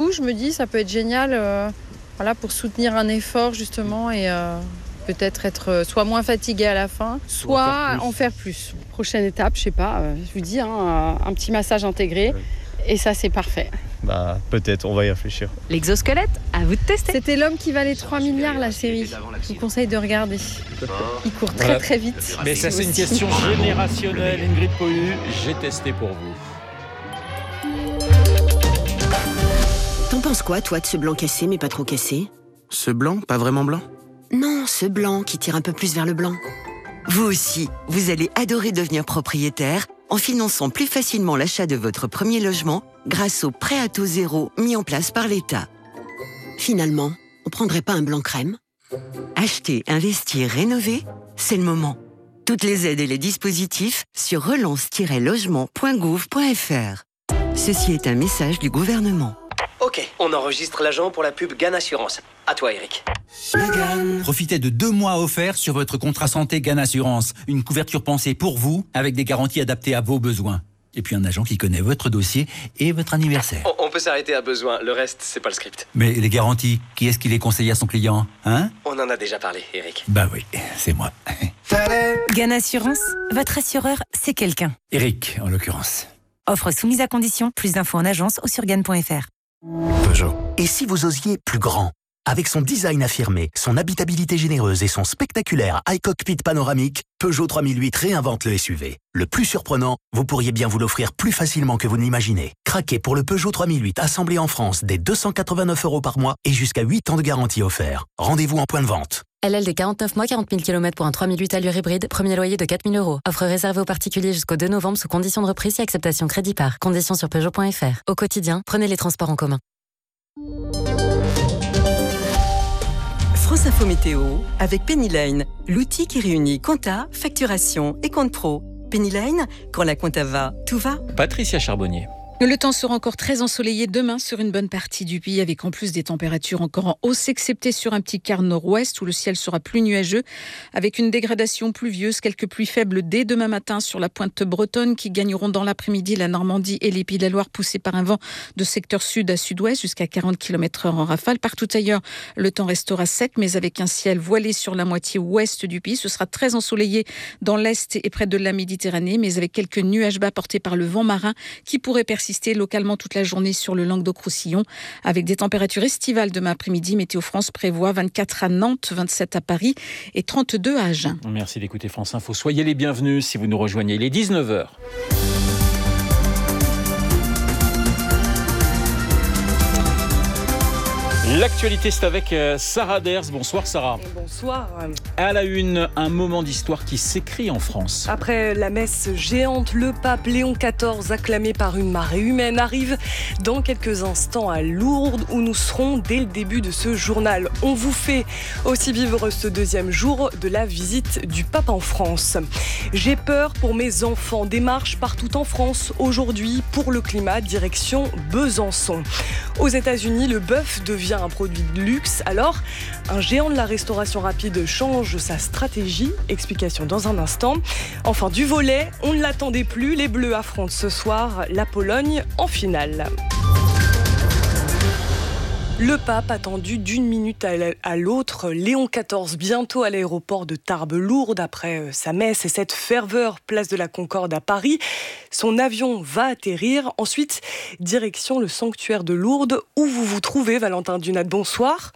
coup, je me dis, ça peut être génial pour soutenir un effort, justement, et peut-être être soit moins fatigué à la fin, soit en faire plus. Prochaine étape, je sais pas, je vous dis, un petit massage intégré, et ça, c'est parfait. Peut-être, on va y réfléchir. L'exosquelette, à vous de tester. C'était L'homme qui valait 3 milliards, la série. Je vous conseille de regarder. Il court très très vite. Mais ça, c'est une question générationnelle, Ingrid Pohu. J'ai testé pour vous. T'en penses quoi, toi, de ce blanc cassé, mais pas trop cassé ? Ce blanc, pas vraiment blanc ? Non, ce blanc qui tire un peu plus vers le blanc. Vous aussi, vous allez adorer devenir propriétaire en finançant plus facilement l'achat de votre premier logement grâce au prêt à taux zéro mis en place par l'État. Finalement, on prendrait pas un blanc crème ? Acheter, investir, rénover, c'est le moment. Toutes les aides et les dispositifs sur relance-logement.gouv.fr. Ceci est un message du gouvernement. Ok, on enregistre l'agent pour la pub GAN Assurance. À toi, Eric. Profitez de 2 mois offerts sur votre contrat santé GAN Assurance. Une couverture pensée pour vous, avec des garanties adaptées à vos besoins. Et puis un agent qui connaît votre dossier et votre anniversaire. On peut s'arrêter à besoin, le reste, c'est pas le script. Mais les garanties, qui est-ce qui les conseille à son client, hein ? On en a déjà parlé, Eric. Bah oui, c'est moi. GAN Assurance, votre assureur, c'est quelqu'un. Eric, en l'occurrence. Offre soumise à condition, plus d'infos en agence ou sur GAN.fr. Peugeot. Et si vous osiez plus grand ? Avec son design affirmé, son habitabilité généreuse et son spectaculaire iCockpit panoramique, Peugeot 3008 réinvente le SUV. Le plus surprenant, vous pourriez bien vous l'offrir plus facilement que vous n'imaginez. Craquez pour le Peugeot 3008 assemblé en France dès 289 € par mois et jusqu'à 8 ans de garantie offert. Rendez-vous en point de vente. LLD 49 mois, 40 000 km pour un 3008 allure hybride, premier loyer de 4 000 €. Offre réservée aux particuliers jusqu'au 2 novembre sous conditions de reprise et acceptation crédit par. Conditions sur Peugeot.fr. Au quotidien, prenez les transports en commun. France Info Météo avec Pennyline, l'outil qui réunit compta, facturation et compte pro. Pennyline, quand la compta va, tout va. Patricia Charbonnier. Le temps sera encore très ensoleillé demain sur une bonne partie du pays, avec en plus des températures encore en hausse, excepté sur un petit quart nord-ouest où le ciel sera plus nuageux, avec une dégradation pluvieuse, quelques pluies faibles dès demain matin sur la pointe bretonne qui gagneront dans l'après-midi la Normandie et les Pays de la Loire, poussés par un vent de secteur sud à sud-ouest jusqu'à 40 km/h en rafale. Partout ailleurs, le temps restera sec, mais avec un ciel voilé sur la moitié ouest du pays. Ce sera très ensoleillé dans l'est et près de la Méditerranée, mais avec quelques nuages bas portés par le vent marin qui pourraient persister localement toute la journée sur le Languedoc-Roussillon, avec des températures estivales demain après-midi. Météo France prévoit 24 à Nantes, 27 à Paris et 32 à Agen. Merci d'écouter France Info. Soyez les bienvenus si vous nous rejoignez. Il est 19h. L'actualité, c'est avec Sarah Ders. Bonsoir Sarah. Bonsoir. À la une, un moment d'histoire qui s'écrit en France. Après la messe géante, le pape Léon XIV, acclamé par une marée humaine, arrive dans quelques instants à Lourdes, où nous serons dès le début de ce journal. On vous fait aussi vivre ce deuxième jour de la visite du pape en France. J'ai peur pour mes enfants. Des marches partout en France aujourd'hui pour le climat, direction Besançon. Aux États-Unis, le bœuf devient un produit de luxe. Alors, un géant de la restauration rapide change sa stratégie. Explication dans un instant. Enfin, du volley, on ne l'attendait plus. Les Bleus affrontent ce soir la Pologne en finale. Le pape attendu d'une minute à l'autre, Léon XIV bientôt à l'aéroport de Tarbes-Lourdes après sa messe et cette ferveur place de la Concorde à Paris. Son avion va atterrir. Ensuite, direction le sanctuaire de Lourdes où vous vous trouvez, Valentin Dunat. Bonsoir.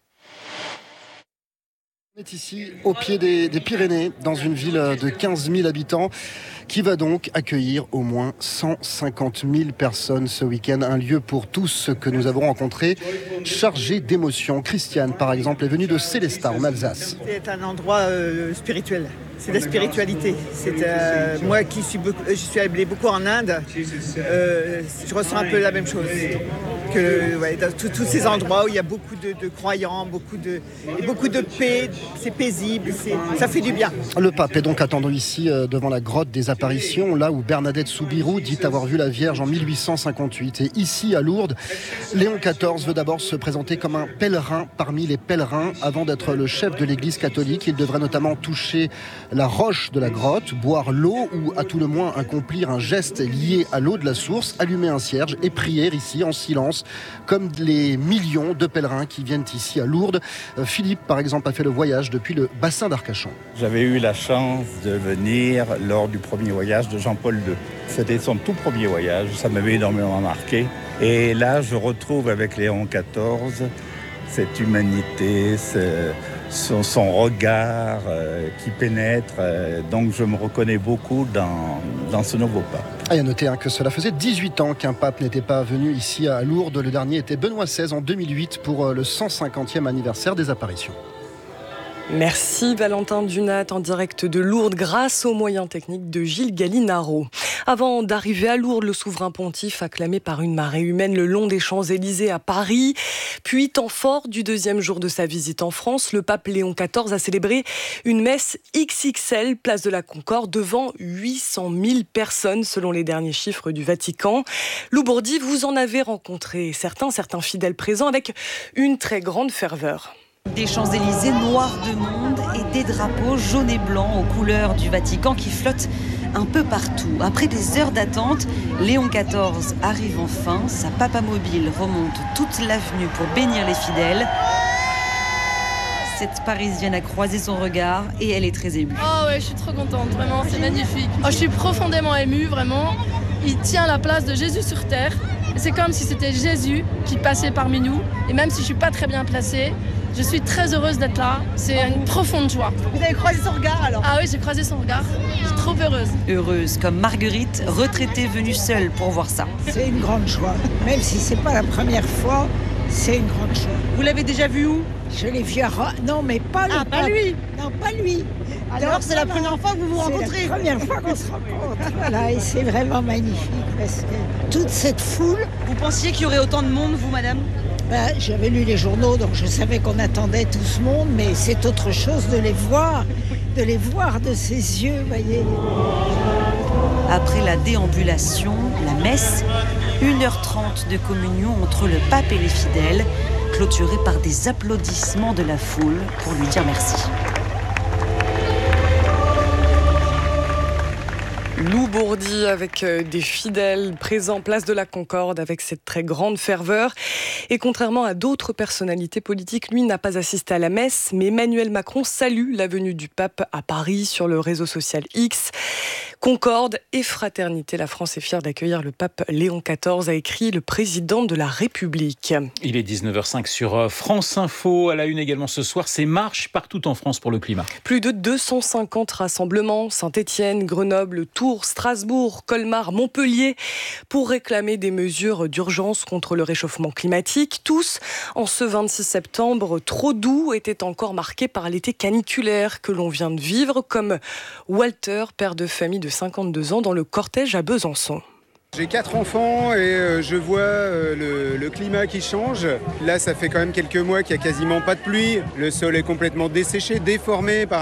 On est ici au pied des Pyrénées, dans une ville de 15 000 habitants qui va donc accueillir au moins 150 000 personnes ce week-end. Un lieu pour tous ceux que nous avons rencontrés, chargé d'émotions. Christiane, par exemple, est venue de Célestat, en Alsace. C'est un endroit spirituel. C'est de la spiritualité. Moi qui je suis allée beaucoup en Inde, je ressens un peu la même chose. Dans tous ces endroits où il y a beaucoup de croyants, beaucoup de paix, c'est paisible, ça fait du bien. Le pape est donc attendu ici devant la grotte des apparitions, là où Bernadette Soubirous dit avoir vu la Vierge en 1858. Et ici, à Lourdes, Léon XIV veut d'abord se présenter comme un pèlerin parmi les pèlerins. Avant d'être le chef de l'Église catholique, il devrait notamment toucher la roche de la grotte, boire l'eau ou à tout le moins accomplir un geste lié à l'eau de la source, allumer un cierge et prier ici en silence France, comme les millions de pèlerins qui viennent ici à Lourdes. Philippe, par exemple, a fait le voyage depuis le bassin d'Arcachon. J'avais eu la chance de venir lors du premier voyage de Jean-Paul II. C'était son tout premier voyage, ça m'avait énormément marqué. Et là, je retrouve avec Léon XIV cette humanité, son regard qui pénètre. Donc je me reconnais beaucoup dans ce nouveau pape. Et à noter que cela faisait 18 ans qu'un pape n'était pas venu ici à Lourdes. Le dernier était Benoît XVI en 2008 pour le 150e anniversaire des apparitions. Merci Valentin Dunat en direct de Lourdes grâce aux moyens techniques de Gilles Gallinaro. Avant d'arriver à Lourdes, le souverain pontife acclamé par une marée humaine le long des Champs-Élysées à Paris. Puis, temps fort du deuxième jour de sa visite en France, le pape Léon XIV a célébré une messe XXL, place de la Concorde, devant 800 000 personnes selon les derniers chiffres du Vatican. Lou Bourdi, vous en avez rencontré certains fidèles présents avec une très grande ferveur. Des Champs-Élysées noirs de monde et des drapeaux jaunes et blancs aux couleurs du Vatican qui flottent un peu partout. Après des heures d'attente, Léon XIV arrive enfin. Sa papamobile remonte toute l'avenue pour bénir les fidèles. Cette Parisienne a croisé son regard et elle est très émue. Oh ouais, je suis trop contente, vraiment, c'est magnifique. Oh, je suis profondément émue, vraiment. Il tient la place de Jésus sur terre. C'est comme si c'était Jésus qui passait parmi nous. Et même si je ne suis pas très bien placée, je suis très heureuse d'être là. C'est une profonde joie. Vous avez croisé son regard alors ? Ah oui, j'ai croisé son regard. Je suis trop heureuse. Heureuse comme Marguerite, retraitée venue seule pour voir ça. C'est une grande joie. Même si ce n'est pas la première fois, c'est une grande joie. Vous l'avez déjà vu où ? Je l'ai vu à Rome. Non, mais pas le pas lui. Non, pas lui. Alors c'est la première fois que vous vous rencontrez ? C'est la première fois qu'on se rencontre. Voilà, et c'est vraiment magnifique parce que toute cette foule... Vous pensiez qu'il y aurait autant de monde, vous, madame ? J'avais lu les journaux, donc je savais qu'on attendait tout ce monde, mais c'est autre chose de les voir de ses yeux, voyez. Après la déambulation, la messe, 1h30 de communion entre le pape et les fidèles, clôturée par des applaudissements de la foule pour lui dire merci. Lou Bourdi avec des fidèles présents place de la Concorde avec cette très grande ferveur. Et contrairement à d'autres personnalités politiques, lui n'a pas assisté à la messe, mais Emmanuel Macron salue la venue du pape à Paris sur le réseau social X. Concorde et fraternité, la France est fière d'accueillir le pape Léon XIV, a écrit le président de la République. Il est 19h05 sur France Info. À la une également ce soir, c'est marche partout en France pour le climat. Plus de 250 rassemblements, Saint-Étienne, Grenoble, Tours, Strasbourg, Colmar, Montpellier, pour réclamer des mesures d'urgence contre le réchauffement climatique. Tous, en ce 26 septembre, trop doux, étaient encore marqués par l'été caniculaire que l'on vient de vivre, comme Walter, père de famille de 52 ans, dans le cortège à Besançon. J'ai 4 enfants et je vois le climat qui change. Là, ça fait quand même quelques mois qu'il n'y a quasiment pas de pluie. Le sol est complètement desséché, déformé par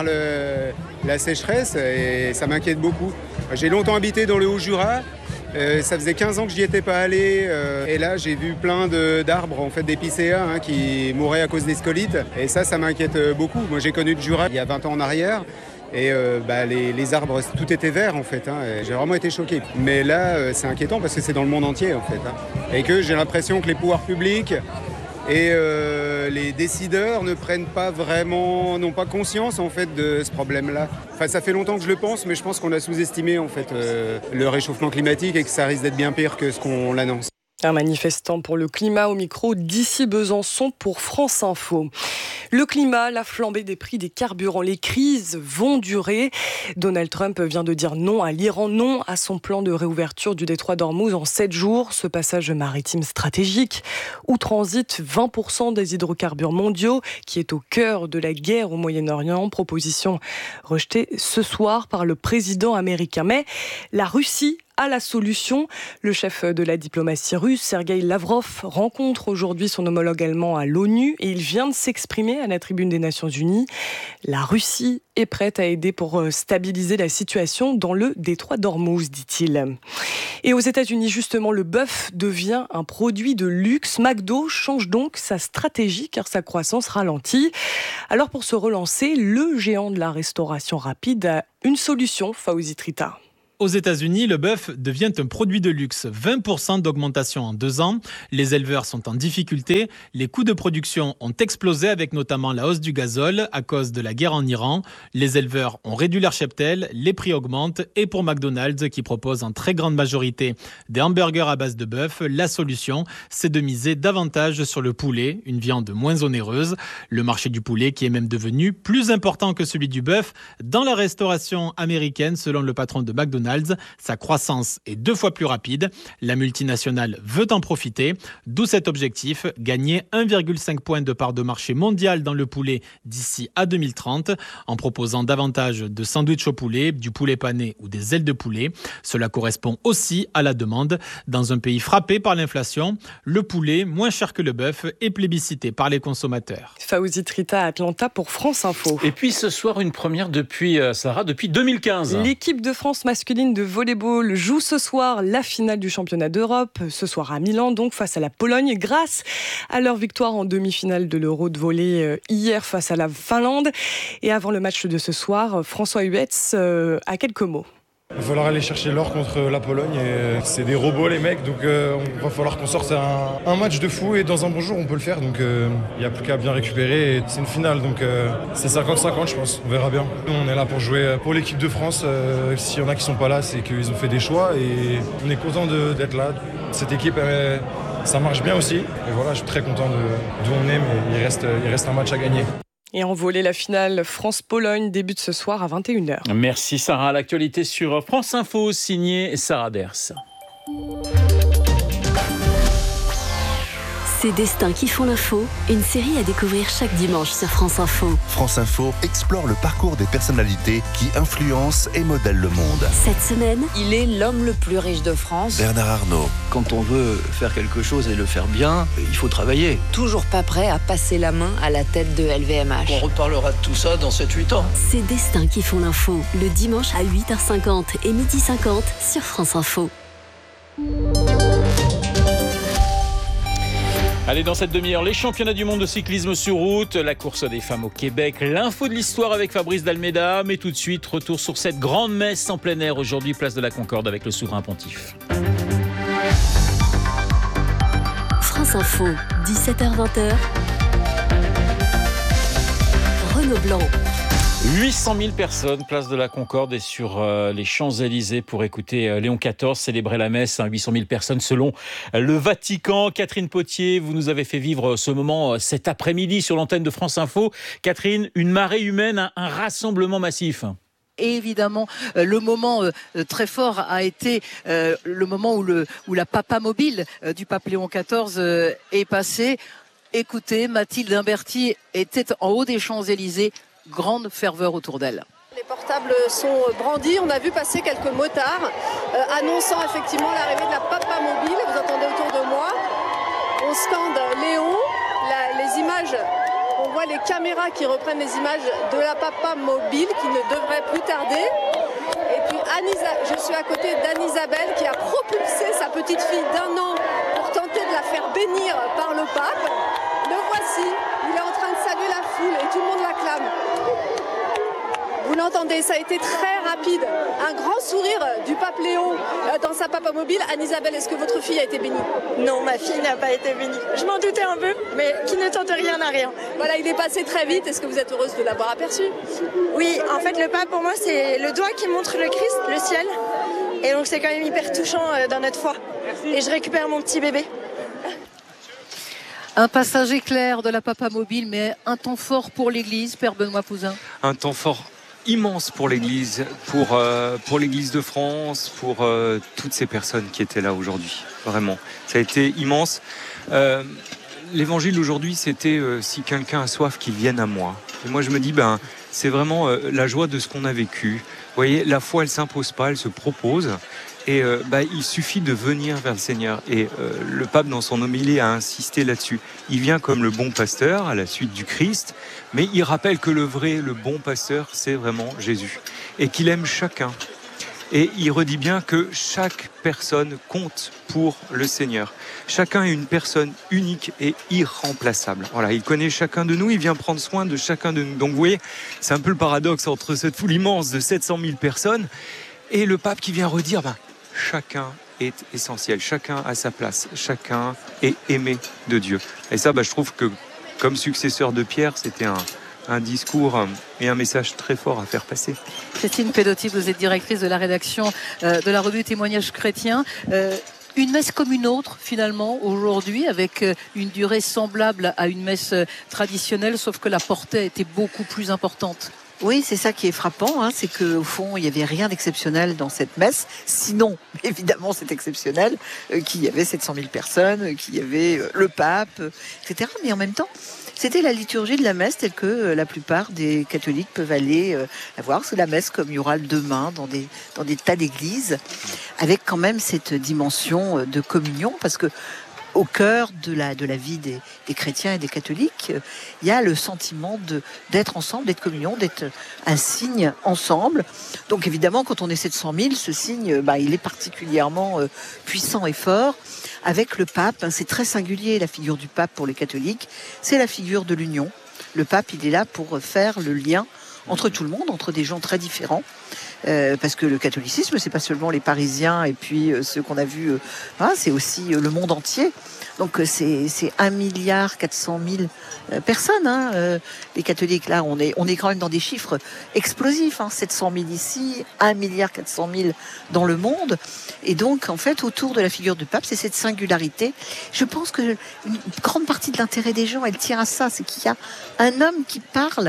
la sécheresse et ça m'inquiète beaucoup. J'ai longtemps habité dans le Haut-Jura. Ça faisait 15 ans que je n'y étais pas allé. Et là, j'ai vu plein d'arbres, en fait, d'épicéas qui mouraient à cause des scolites. Et ça m'inquiète beaucoup. Moi, j'ai connu le Jura il y a 20 ans en arrière. Et les arbres, tout était vert en fait. J'ai vraiment été choqué. Mais là, c'est inquiétant parce que c'est dans le monde entier en fait. Et que j'ai l'impression que les pouvoirs publics et les décideurs ne prennent pas vraiment, n'ont pas conscience en fait de ce problème-là. Enfin, ça fait longtemps que je le pense, mais je pense qu'on a sous-estimé en fait le réchauffement climatique et que ça risque d'être bien pire que ce qu'on l'annonce. Un manifestant pour le climat au micro d'ici Besançon pour France Info. Le climat, la flambée des prix des carburants, les crises vont durer. Donald Trump vient de dire non à l'Iran, non à son plan de réouverture du détroit d'Ormuz en 7 jours. Ce passage maritime stratégique où transitent 20% des hydrocarbures mondiaux, qui est au cœur de la guerre au Moyen-Orient. Proposition rejetée ce soir par le président américain. Mais la Russie à la solution. Le chef de la diplomatie russe, Sergueï Lavrov, rencontre aujourd'hui son homologue allemand à l'ONU et il vient de s'exprimer à la tribune des Nations Unies. La Russie est prête à aider pour stabiliser la situation dans le détroit d'Ormuz, dit-il. Et aux États-Unis, justement, le bœuf devient un produit de luxe. McDo change donc sa stratégie car sa croissance ralentit. Alors pour se relancer, le géant de la restauration rapide a une solution, Fawzi Trita. Aux États-Unis, le bœuf devient un produit de luxe. 20% d'augmentation en 2 ans. Les éleveurs sont en difficulté. Les coûts de production ont explosé avec notamment la hausse du gazole à cause de la guerre en Iran. Les éleveurs ont réduit leur cheptel, les prix augmentent et pour McDonald's qui propose en très grande majorité des hamburgers à base de bœuf, la solution c'est de miser davantage sur le poulet, une viande moins onéreuse. Le marché du poulet qui est même devenu plus important que celui du bœuf dans la restauration américaine selon le patron de McDonald's. Sa croissance est 2 fois plus rapide. La multinationale veut en profiter, d'où cet objectif, gagner 1,5 point de part de marché mondial dans le poulet d'ici à 2030, en proposant davantage de sandwichs au poulet, du poulet pané ou des ailes de poulet. Cela correspond aussi à la demande. Dans un pays frappé par l'inflation, le poulet, moins cher que le bœuf, est plébiscité par les consommateurs. Fawzi Trita à Atlanta pour France Info. Et puis ce soir, une première depuis 2015. L'équipe de France masculine de volleyball joue ce soir la finale du championnat d'Europe, ce soir à Milan, donc face à la Pologne, grâce à leur victoire en demi-finale de l'Euro de volley hier face à la Finlande. Et avant le match de ce soir, François Huetz a quelques mots. Il va falloir aller chercher l'or contre la Pologne et c'est des robots les mecs, donc il va falloir qu'on sorte un match de fou et dans un bon jour on peut le faire, donc il n'y a plus qu'à bien récupérer et c'est une finale, donc c'est 50-50 je pense, on verra bien. Nous on est là pour jouer pour l'équipe de France, s'il y en a qui sont pas là c'est qu'ils ont fait des choix et on est content d'être là. Cette équipe ça marche bien aussi et voilà, je suis très content d'où on est, mais il reste un match à gagner. Et en volley, la finale France-Pologne débute ce soir à 21h. Merci Sarah. L'actualité sur France Info, signée Sarah Ders. Ces destins qui font l'info, une série à découvrir chaque dimanche sur France Info. France Info explore le parcours des personnalités qui influencent et modèlent le monde. Cette semaine, il est l'homme le plus riche de France. Bernard Arnault. Quand on veut faire quelque chose et le faire bien, il faut travailler. Toujours pas prêt à passer la main à la tête de LVMH. On reparlera de tout ça dans 7-8 ans. Ces destins qui font l'info, le dimanche à 8h50 et 12h50 sur France Info. Allez, dans cette demi-heure, les championnats du monde de cyclisme sur route, la course des femmes au Québec, l'info de l'histoire avec Fabrice Dalméda. Mais tout de suite, retour sur cette grande messe en plein air aujourd'hui, place de la Concorde avec le souverain pontife. France Info, 17h-20h. Renaud Blanc. 800 000 personnes, place de la Concorde et sur les Champs-Élysées pour écouter Léon XIV célébrer la messe. 800 000 personnes selon le Vatican. Catherine Potier, vous nous avez fait vivre ce moment cet après-midi sur l'antenne de France Info. Catherine, une marée humaine, un rassemblement massif. Et évidemment, le moment très fort a été le moment où la papa mobile du pape Léon XIV est passée. Écoutez, Mathilde Imberti était en haut des Champs-Élysées. Grande ferveur autour d'elle. Les portables sont brandis. On a vu passer quelques motards annonçant effectivement l'arrivée de la papa mobile. Vous entendez autour de moi. On scande Léon. Les images, on voit les caméras qui reprennent les images de la papa mobile qui ne devrait plus tarder. Et puis je suis à côté d'Anne-Isabelle qui a propulsé sa petite fille d'1 an pour tenter de la faire bénir par le pape. Le voici, il est en train de saluer la foule et tout le monde l'acclame. Vous l'entendez, ça a été très rapide. Un grand sourire du pape Léon dans sa papa mobile. Anne-Isabelle, est-ce que votre fille a été bénie? Non, ma fille n'a pas été bénie. Je m'en doutais un peu, mais qui ne tente rien n'a rien. Voilà, il est passé très vite. Est-ce que vous êtes heureuse de l'avoir aperçu? Oui, en fait, le pape, pour moi, c'est le doigt qui montre le Christ, le ciel. Et donc, c'est quand même hyper touchant dans notre foi. Et je récupère mon petit bébé. Un passage éclair de la papa mobile, mais un temps fort pour l'Église, Père Benoît Pouzin. Un temps fort immense pour l'Église, pour l'Église de France, pour toutes ces personnes qui étaient là aujourd'hui. Vraiment, ça a été immense. L'évangile d'aujourd'hui, c'était si quelqu'un a soif, qu'il vienne à moi. Et moi, je me dis, c'est vraiment la joie de ce qu'on a vécu. Vous voyez, la foi, elle s'impose pas, elle se propose. Et il suffit de venir vers le Seigneur. Et le pape, dans son homélie, a insisté là-dessus. Il vient comme le bon pasteur, à la suite du Christ, mais il rappelle que le bon pasteur, c'est vraiment Jésus. Et qu'il aime chacun. Et il redit bien que chaque personne compte pour le Seigneur. Chacun est une personne unique et irremplaçable. Voilà, il connaît chacun de nous, il vient prendre soin de chacun de nous. Donc vous voyez, c'est un peu le paradoxe entre cette foule immense de 700 000 personnes Et le pape qui vient redire, chacun est essentiel, chacun a sa place, chacun est aimé de Dieu. Et ça, je trouve que comme successeur de Pierre, c'était un discours et un message très fort à faire passer. Christine Pedotti, vous êtes directrice de la rédaction de la revue Témoignages chrétiens. Une messe comme une autre, finalement, aujourd'hui, avec une durée semblable à une messe traditionnelle, sauf que la portée était beaucoup plus importante. Oui, c'est ça qui est frappant, c'est qu'au fond, il n'y avait rien d'exceptionnel dans cette messe. Sinon, évidemment, c'est exceptionnel qu'il y avait 700 000 personnes, qu'il y avait le pape, etc. Mais en même temps, c'était la liturgie de la messe telle que la plupart des catholiques peuvent aller la voir. C'est la messe comme il y aura demain dans des tas d'églises, avec quand même cette dimension de communion, parce que au cœur de la vie des chrétiens et des catholiques, il y a le sentiment d'être ensemble, d'être communion, d'être un signe ensemble. Donc évidemment, quand on est 700 000, ce signe, il est particulièrement puissant et fort. Avec le pape, c'est très singulier la figure du pape pour les catholiques, c'est la figure de l'union. Le pape, il est là pour faire le lien entre tout le monde, entre des gens très différents. Parce que le catholicisme, c'est pas seulement les Parisiens et puis ceux qu'on a vus, c'est aussi le monde entier. Donc c'est 1,4 milliard personnes, les catholiques. Là, on est quand même dans des chiffres explosifs, 700 000 ici, 1,4 milliard dans le monde. Et donc, en fait, autour de la figure du pape, c'est cette singularité. Je pense que une grande partie de l'intérêt des gens, elle tient à ça, c'est qu'il y a un homme qui parle,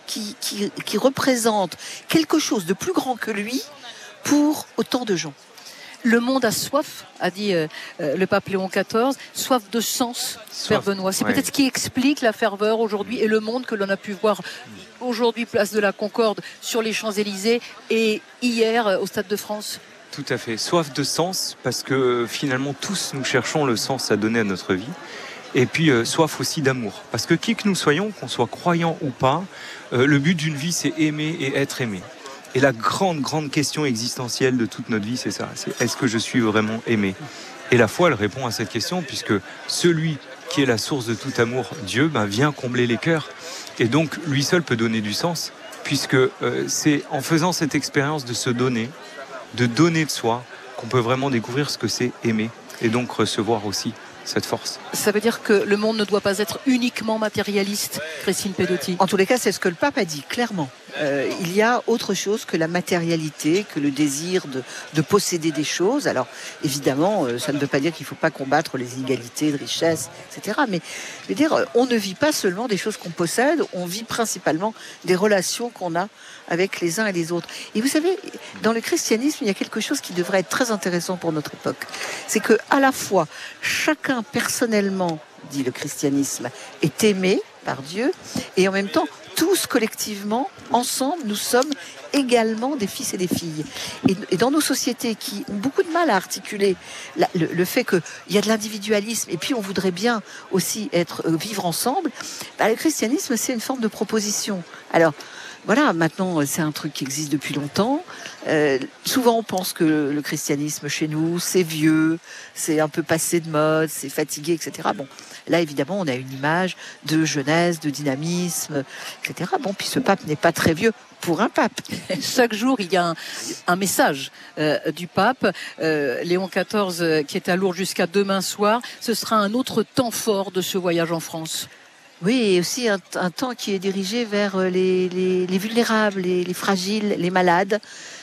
qui représente quelque chose de plus grand que lui pour autant de gens. Le monde a soif, a dit le pape Léon XIV, soif de sens, Père Benoît. C'est peut-être ce qui explique la ferveur aujourd'hui et le monde que l'on a pu voir aujourd'hui, place de la Concorde, sur les Champs-Élysées et hier au Stade de France. Tout à fait, soif de sens, parce que finalement tous nous cherchons le sens à donner à notre vie. Et puis soif aussi d'amour, parce que qui que nous soyons, qu'on soit croyants ou pas, le but d'une vie, c'est aimer et être aimé. Et la grande question existentielle de toute notre vie, c'est ça. C'est est-ce que je suis vraiment aimé ? Et la foi, elle répond à cette question, puisque celui qui est la source de tout amour, Dieu, vient combler les cœurs. Et donc, lui seul peut donner du sens, puisque c'est en faisant cette expérience de se donner, de donner de soi, qu'on peut vraiment découvrir ce que c'est aimer, et donc recevoir aussi cette force. Ça veut dire que le monde ne doit pas être uniquement matérialiste, Christine Pedotti. En tous les cas, c'est ce que le pape a dit, clairement. Il y a autre chose que la matérialité, que le désir de posséder des choses. Alors, évidemment, ça ne veut pas dire qu'il ne faut pas combattre les inégalités de richesse, etc. Mais je veux dire, on ne vit pas seulement des choses qu'on possède, on vit principalement des relations qu'on a avec les uns et les autres. Et vous savez, dans le christianisme, il y a quelque chose qui devrait être très intéressant pour notre époque. C'est que, à la fois, chacun personnellement, dit le christianisme, est aimé par Dieu, et en même temps, tous collectivement, ensemble, nous sommes également des fils et des filles. Et dans nos sociétés qui ont beaucoup de mal à articuler le fait qu'il y a de l'individualisme, et puis on voudrait bien aussi vivre ensemble, le christianisme, c'est une forme de proposition. Alors, voilà, maintenant, c'est un truc qui existe depuis longtemps. Souvent, on pense que le christianisme chez nous, c'est vieux, c'est un peu passé de mode, c'est fatigué, etc. Bon, là, évidemment, on a une image de jeunesse, de dynamisme, etc. Bon, puis ce pape n'est pas très vieux pour un pape. Chaque jour, il y a un message du pape. Léon XIV, qui est à Lourdes jusqu'à demain soir, ce sera un autre temps fort de ce voyage en France. Oui, et aussi un temps qui est dirigé vers les vulnérables, les fragiles, les malades,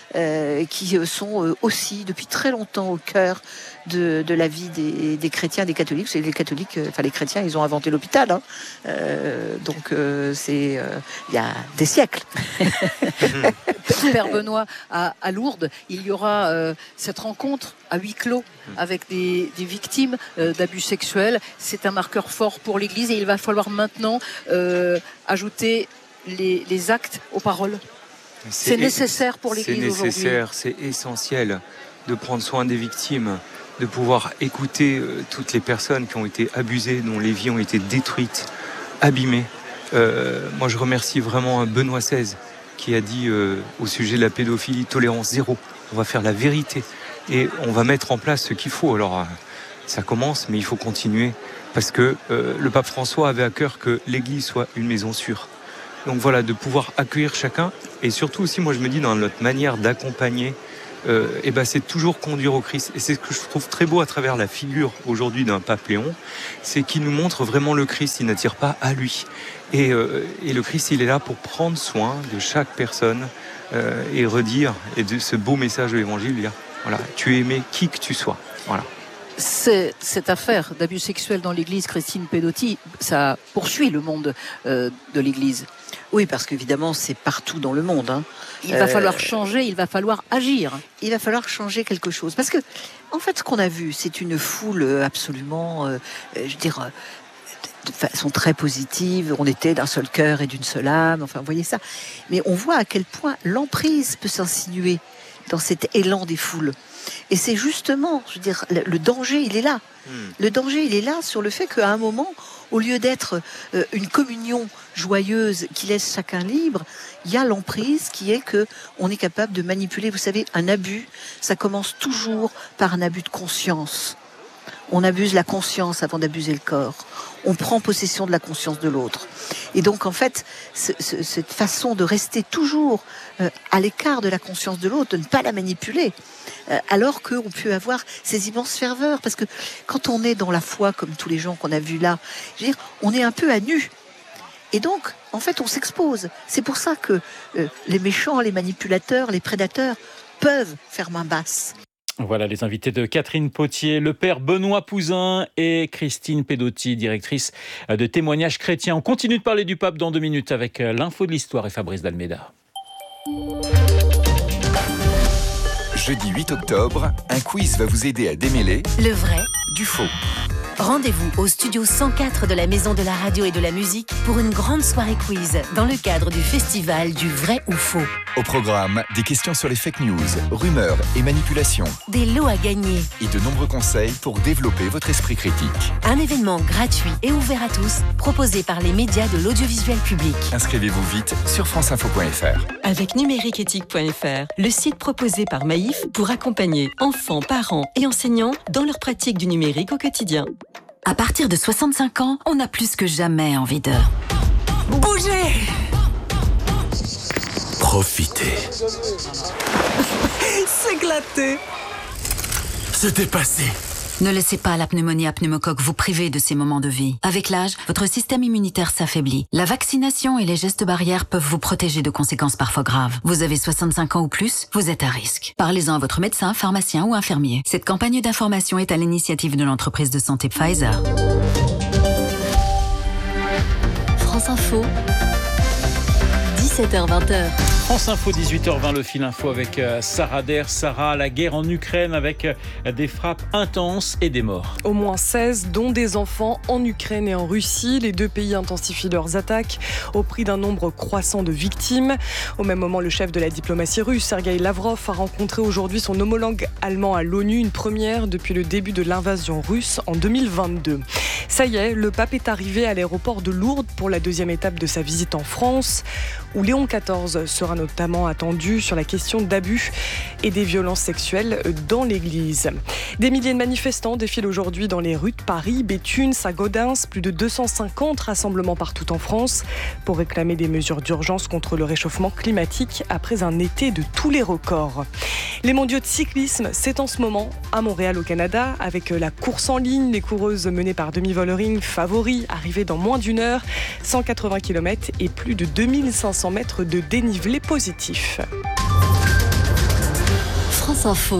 qui sont aussi depuis très longtemps au cœur de la vie des chrétiens, des catholiques. C'est les catholiques, les chrétiens, ils ont inventé l'hôpital, donc c'est il y a des siècles. Père Benoît, à Lourdes, il y aura cette rencontre à huis clos avec des victimes d'abus sexuels. C'est un marqueur fort pour l'Église et il va falloir maintenant ajouter les actes aux paroles. C'est nécessaire pour l'Église aujourd'hui. C'est nécessaire, c'est essentiel de prendre soin des victimes, de pouvoir écouter toutes les personnes qui ont été abusées, dont les vies ont été détruites, abîmées. Moi, je remercie vraiment Benoît XVI qui a dit au sujet de la pédophilie, tolérance zéro. On va faire la vérité et on va mettre en place ce qu'il faut. Alors, ça commence, mais il faut continuer parce que le pape François avait à cœur que l'Église soit une maison sûre. Donc voilà, de pouvoir accueillir chacun et surtout aussi, moi je me dis, dans notre manière d'accompagner c'est toujours conduire au Christ. Et c'est ce que je trouve très beau à travers la figure aujourd'hui d'un pape Léon, c'est qu'il nous montre vraiment le Christ, il n'attire pas à lui. Et le Christ, il est là pour prendre soin de chaque personne et redire, et de ce beau message de l'Évangile, dire, voilà, tu es aimé qui que tu sois. Voilà. Cette affaire d'abus sexuels dans l'Église, Christine Pedotti, ça poursuit le monde de l'Église. Oui, parce qu'évidemment, c'est partout dans le monde. Hein. Il va falloir changer, il va falloir agir. Il va falloir changer quelque chose. Parce que, en fait, ce qu'on a vu, c'est une foule absolument, de façon très positive. On était d'un seul cœur et d'une seule âme. Enfin, vous voyez ça. Mais on voit à quel point l'emprise peut s'insinuer dans cet élan des foules. Et c'est justement, le danger, il est là. Le danger, il est là sur le fait qu'à un moment, au lieu d'être une communion joyeuse qui laisse chacun libre, il y a l'emprise qui est que on est capable de manipuler. Vous savez, un abus, ça commence toujours par un abus de conscience. On abuse la conscience avant d'abuser le corps. On prend possession de la conscience de l'autre. Et donc, en fait, cette façon de rester toujours à l'écart de la conscience de l'autre, de ne pas la manipuler, alors qu'on peut avoir ces immenses ferveurs. Parce que quand on est dans la foi, comme tous les gens qu'on a vus là, on est un peu à nu. Et donc, en fait, on s'expose. C'est pour ça que les méchants, les manipulateurs, les prédateurs peuvent faire main basse. Voilà les invités de Catherine Potier, le père Benoît Pouzin et Christine Pedotti, directrice de Témoignages chrétiens. On continue de parler du pape dans 2 minutes avec l'info de l'histoire et Fabrice Dalméda. Jeudi 8 octobre, un quiz va vous aider à démêler le vrai du faux. Rendez-vous au studio 104 de la Maison de la Radio et de la Musique pour une grande soirée quiz dans le cadre du festival du vrai ou faux. Au programme, des questions sur les fake news, rumeurs et manipulations. Des lots à gagner. Et de nombreux conseils pour développer votre esprit critique. Un événement gratuit et ouvert à tous, proposé par les médias de l'audiovisuel public. Inscrivez-vous vite sur franceinfo.fr. Avec numériqueéthique.fr, le site proposé par Maïf pour accompagner enfants, parents et enseignants dans leur pratique du numérique au quotidien. À partir de 65 ans, on a plus que jamais envie de bouger. Profitez. S'éclater. Se dépasser. Ne laissez pas la pneumonie à pneumocoque vous priver de ces moments de vie. Avec l'âge, votre système immunitaire s'affaiblit. La vaccination et les gestes barrières peuvent vous protéger de conséquences parfois graves. Vous avez 65 ans ou plus, vous êtes à risque. Parlez-en à votre médecin, pharmacien ou infirmier. Cette campagne d'information est à l'initiative de l'entreprise de santé Pfizer. France Info, 17h-20h. France Info, 18h20, le fil info avec Sarah Der. Sarah, la guerre en Ukraine avec des frappes intenses et des morts. Au moins 16, dont des enfants en Ukraine et en Russie. Les 2 pays intensifient leurs attaques au prix d'un nombre croissant de victimes. Au même moment, le chef de la diplomatie russe, Sergueï Lavrov, a rencontré aujourd'hui son homologue allemand à l'ONU, une première depuis le début de l'invasion russe en 2022. Ça y est, le pape est arrivé à l'aéroport de Lourdes pour la 2e étape de sa visite en France, où Léon XIV sera notamment attendu sur la question d'abus et des violences sexuelles dans l'église. Des milliers de manifestants défilent aujourd'hui dans les rues de Paris, Béthune, Saint-Gaudens, plus de 250 rassemblements partout en France pour réclamer des mesures d'urgence contre le réchauffement climatique après un été de tous les records. Les mondiaux de cyclisme, c'est en ce moment à Montréal au Canada avec la course en ligne, les coureuses menées par Demi Vollering, favoris, arrivées dans moins d'1 heure, 180 km et plus de 2500 mètres de dénivelé positif. France Info.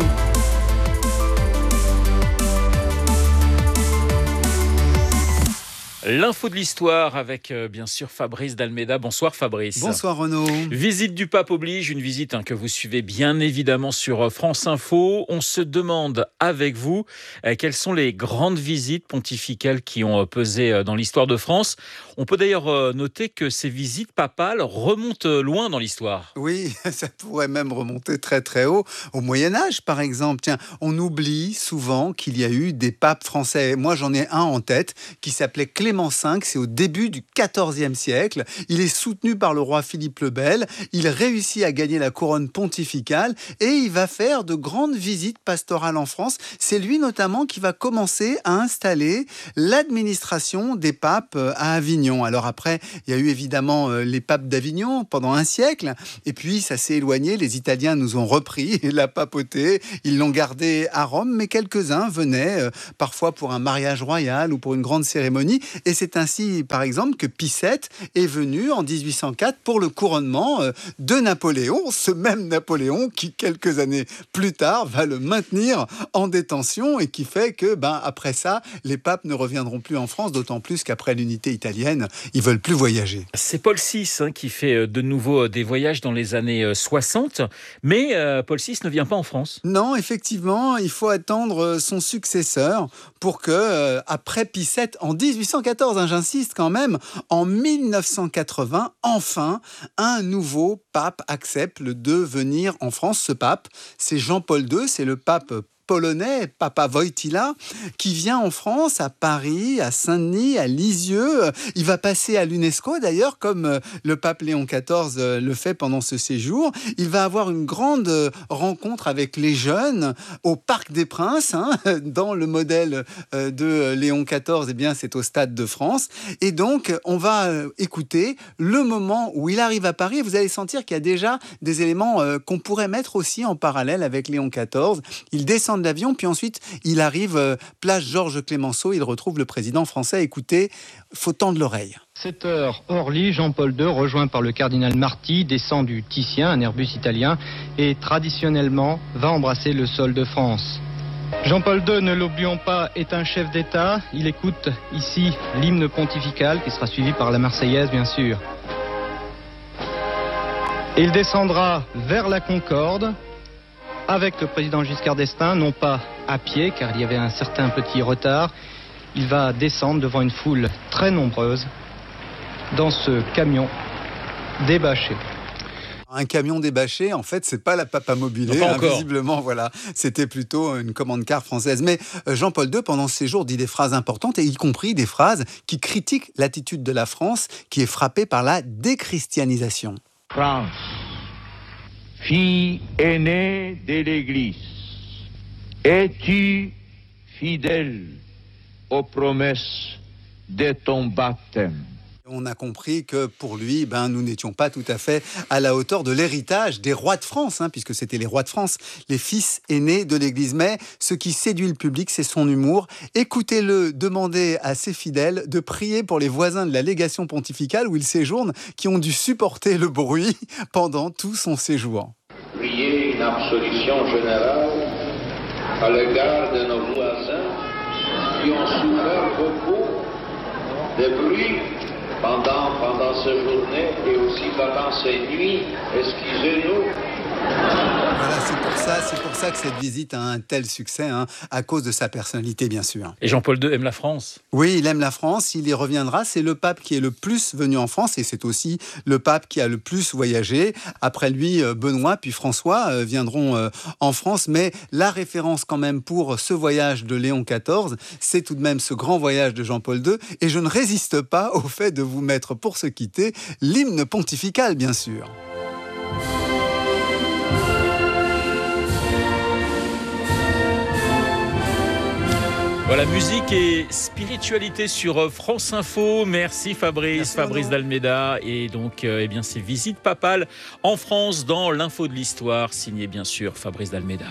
L'info de l'histoire avec bien sûr Fabrice Dalméda. Bonsoir Fabrice. Bonsoir Renaud. Visite du pape oblige, une visite que vous suivez bien évidemment sur France Info. On se demande avec vous quelles sont les grandes visites pontificales qui ont pesé dans l'histoire de France. On peut d'ailleurs noter que ces visites papales remontent loin dans l'histoire. Oui, ça pourrait même remonter très très haut, au Moyen-Âge par exemple. Tiens, on oublie souvent qu'il y a eu des papes français. Moi j'en ai un en tête qui s'appelait Clément Clément V, c'est au début du XIVe siècle. Il est soutenu par le roi Philippe le Bel. Il réussit à gagner la couronne pontificale et il va faire de grandes visites pastorales en France. C'est lui notamment qui va commencer à installer l'administration des papes à Avignon. Alors après, il y a eu évidemment les papes d'Avignon pendant un siècle et puis ça s'est éloigné. Les Italiens nous ont repris la papauté. Ils l'ont gardée à Rome, mais quelques-uns venaient parfois pour un mariage royal ou pour une grande cérémonie. Et c'est ainsi, par exemple, que Pie VII est venu en 1804 pour le couronnement de Napoléon, ce même Napoléon qui, quelques années plus tard, va le maintenir en détention et qui fait que, après ça, les papes ne reviendront plus en France, d'autant plus qu'après l'unité italienne, ils veulent plus voyager. C'est Paul VI qui fait de nouveau des voyages dans les années 60, mais Paul VI ne vient pas en France. Non, effectivement, il faut attendre son successeur pour que, après Pie VII, en 1814, j'insiste quand même, en 1980, enfin, un nouveau pape accepte de venir en France. Ce pape, c'est Jean-Paul II, c'est le pape polonais, Papa Wojtyła, qui vient en France, à Paris, à Saint-Denis, à Lisieux. Il va passer à l'UNESCO, d'ailleurs, comme le pape Léon XIV le fait pendant ce séjour. Il va avoir une grande rencontre avec les jeunes au Parc des Princes, dans le modèle de Léon XIV, c'est au Stade de France. Et donc, on va écouter le moment où il arrive à Paris. Et vous allez sentir qu'il y a déjà des éléments qu'on pourrait mettre aussi en parallèle avec Léon XIV. Il descend de l'avion, puis ensuite il arrive place Georges Clemenceau, il retrouve le président français. Écoutez, faut tendre l'oreille. 7h, Orly, Jean-Paul II, rejoint par le cardinal Marty, descend du Titien, un Airbus italien, et traditionnellement va embrasser le sol de France. Jean-Paul II, ne l'oublions pas, est un chef d'État. Il écoute ici l'hymne pontifical, qui sera suivi par la Marseillaise, bien sûr. Il descendra vers la Concorde, avec le président Giscard d'Estaing, non pas à pied, car il y avait un certain petit retard. Il va descendre devant une foule très nombreuse dans ce camion débâché. Un camion débâché, en fait, c'est pas la Papamobile, visiblement, voilà. C'était plutôt une commande-car française. Mais Jean-Paul II, pendant ce séjour, dit des phrases importantes, et y compris des phrases qui critiquent l'attitude de la France, qui est frappée par la déchristianisation. France, fille aînée de l'Église, es-tu fidèle aux promesses de ton baptême? On a compris que pour lui, nous n'étions pas tout à fait à la hauteur de l'héritage des rois de France, puisque c'était les rois de France, les fils aînés de l'Église. Mais ce qui séduit le public, c'est son humour. Écoutez-le demander à ses fidèles de prier pour les voisins de la légation pontificale où il séjourne, qui ont dû supporter le bruit pendant tout son séjour. Priez une absolution générale à l'égard de nos voisins qui ont souffert beaucoup de bruit pendant ces journées et aussi pendant ces nuits. Excusez-nous. Voilà, c'est pour ça que cette visite a un tel succès, à cause de sa personnalité, bien sûr. Et Jean-Paul II aime la France. Oui, il aime la France, il y reviendra. C'est le pape qui est le plus venu en France et c'est aussi le pape qui a le plus voyagé. Après lui, Benoît puis François viendront en France. Mais la référence quand même pour ce voyage de Léon XIV, c'est tout de même ce grand voyage de Jean-Paul II. Et je ne résiste pas au fait de vous mettre pour se quitter l'hymne pontifical, bien sûr. Voilà, musique et spiritualité sur France Info. Merci Fabrice d'Almeida. Et donc, ces visites papales en France dans l'info de l'histoire, signé bien sûr Fabrice d'Almeida.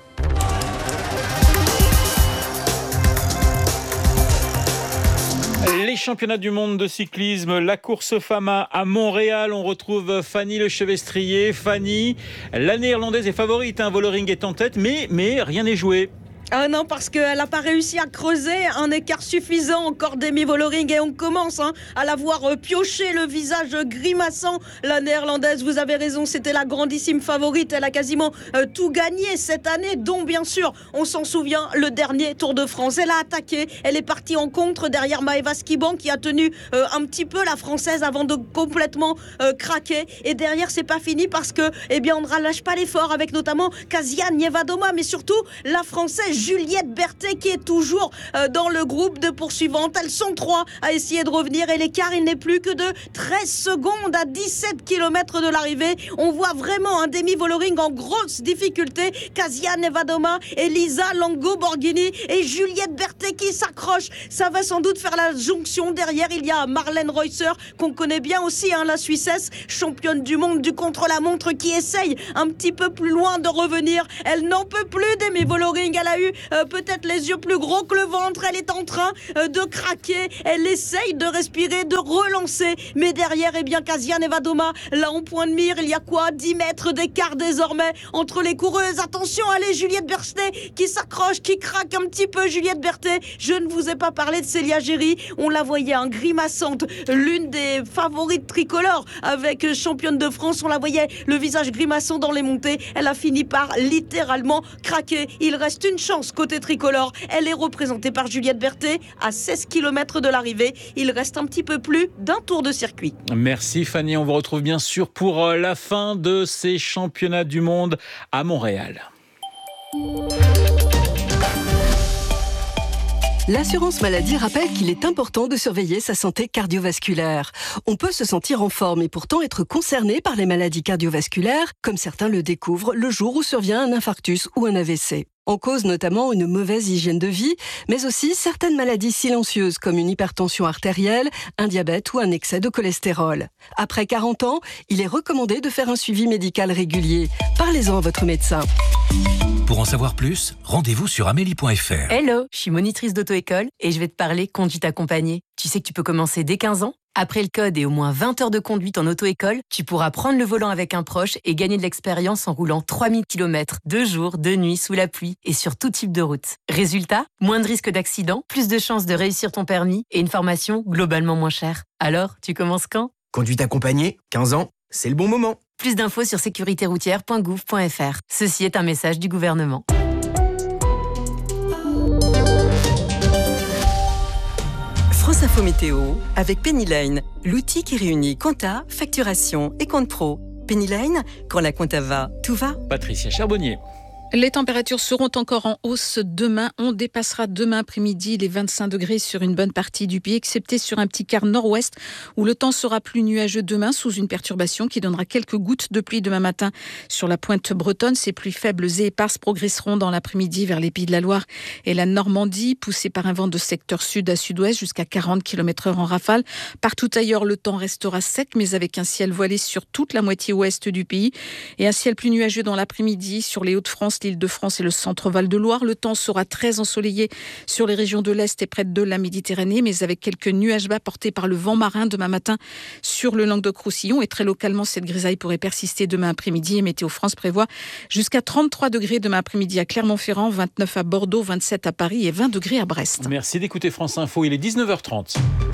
Les championnats du monde de cyclisme, la course Fama à Montréal, on retrouve Fanny Lechevestrier. Fanny, la néerlandaise est favorite, Vollering est en tête, mais rien n'est joué. Ah non, parce qu'elle n'a pas réussi à creuser un écart suffisant encore d'Amy Vollering et on commence à la voir piocher le visage grimaçant. La néerlandaise, vous avez raison, c'était la grandissime favorite. Elle a quasiment tout gagné cette année, dont bien sûr, on s'en souvient, le dernier Tour de France. Elle a attaqué, elle est partie en contre derrière Maëva Skiban qui a tenu un petit peu la française avant de complètement craquer. Et derrière, c'est pas fini parce que, on ne relâche pas l'effort avec notamment Kasia Nievadoma, mais surtout la française Juliette Berthet qui est toujours dans le groupe de poursuivantes. Elles sont 3 à essayer de revenir et l'écart, il n'est plus que de 13 secondes à 17 km de l'arrivée. On voit vraiment un Demi Vollering en grosse difficulté. Kasia Nevadoma, Elisa Longo-Borghini et Juliette Berthet qui s'accrochent. Ça va sans doute faire la jonction. Derrière, il y a Marlène Reusser qu'on connaît bien aussi, la Suissesse, championne du monde du contre-la-montre qui essaye un petit peu plus loin de revenir. Elle n'en peut plus, Demi Vollering. Elle a eu peut-être les yeux plus gros que le ventre. Elle est en train de craquer. Elle essaye de respirer, de relancer. Mais derrière, Kasia Nevadoma, là en point de mire, il y a quoi 10 mètres d'écart désormais entre les coureuses. Attention, allez, Juliette Berthet qui s'accroche, qui craque un petit peu. Juliette Berthet, je ne vous ai pas parlé de Célia Géry. On la voyait grimaçante, l'une des favorites tricolores avec championne de France. On la voyait le visage grimaçant dans les montées. Elle a fini par littéralement craquer. Il reste une chance côté tricolore. Elle est représentée par Juliette Berthet à 16 km de l'arrivée. Il reste un petit peu plus d'un tour de circuit. Merci Fanny, on vous retrouve bien sûr pour la fin de ces championnats du monde à Montréal. L'assurance maladie rappelle qu'il est important de surveiller sa santé cardiovasculaire. On peut se sentir en forme et pourtant être concerné par les maladies cardiovasculaires, comme certains le découvrent le jour où survient un infarctus ou un AVC. En cause notamment une mauvaise hygiène de vie, mais aussi certaines maladies silencieuses comme une hypertension artérielle, un diabète ou un excès de cholestérol. Après 40 ans, il est recommandé de faire un suivi médical régulier. Parlez-en à votre médecin. Pour en savoir plus, rendez-vous sur amélie.fr. Hello, je suis monitrice d'auto-école et je vais te parler conduite accompagnée. Tu sais que tu peux commencer dès 15 ans ? Après le code et au moins 20 heures de conduite en auto-école, tu pourras prendre le volant avec un proche et gagner de l'expérience en roulant 3000 km, 2 jours, 2 nuits, sous la pluie et sur tout type de route. Résultat, moins de risques d'accident, plus de chances de réussir ton permis et une formation globalement moins chère. Alors, tu commences quand ? Conduite accompagnée, 15 ans, c'est le bon moment. Plus d'infos sur sécuritéroutière.gouv.fr. Ceci est un message du gouvernement. France Info Météo avec Pennyline, l'outil qui réunit compta, facturation et compte pro. Pennyline, quand la compta va, tout va. Patricia Charbonnier. Les températures seront encore en hausse demain. On dépassera demain après-midi les 25 degrés sur une bonne partie du pays, excepté sur un petit quart nord-ouest où le temps sera plus nuageux demain sous une perturbation qui donnera quelques gouttes de pluie demain matin sur la pointe bretonne. Ces pluies faibles et éparses progresseront dans l'après-midi vers les Pays de la Loire et la Normandie, poussées par un vent de secteur sud à sud-ouest jusqu'à 40 km/h en rafale. Partout ailleurs, le temps restera sec, mais avec un ciel voilé sur toute la moitié ouest du pays et un ciel plus nuageux dans l'après-midi sur les Hauts-de-France, l'Île-de-France et le centre Val-de-Loire. Le temps sera très ensoleillé sur les régions de l'Est et près de la Méditerranée, mais avec quelques nuages bas portés par le vent marin demain matin sur le Languedoc-Roussillon. Et très localement, cette grisaille pourrait persister demain après-midi. Et Météo France prévoit jusqu'à 33 degrés demain après-midi à Clermont-Ferrand, 29 à Bordeaux, 27 à Paris et 20 degrés à Brest. Merci d'écouter France Info, il est 19h30.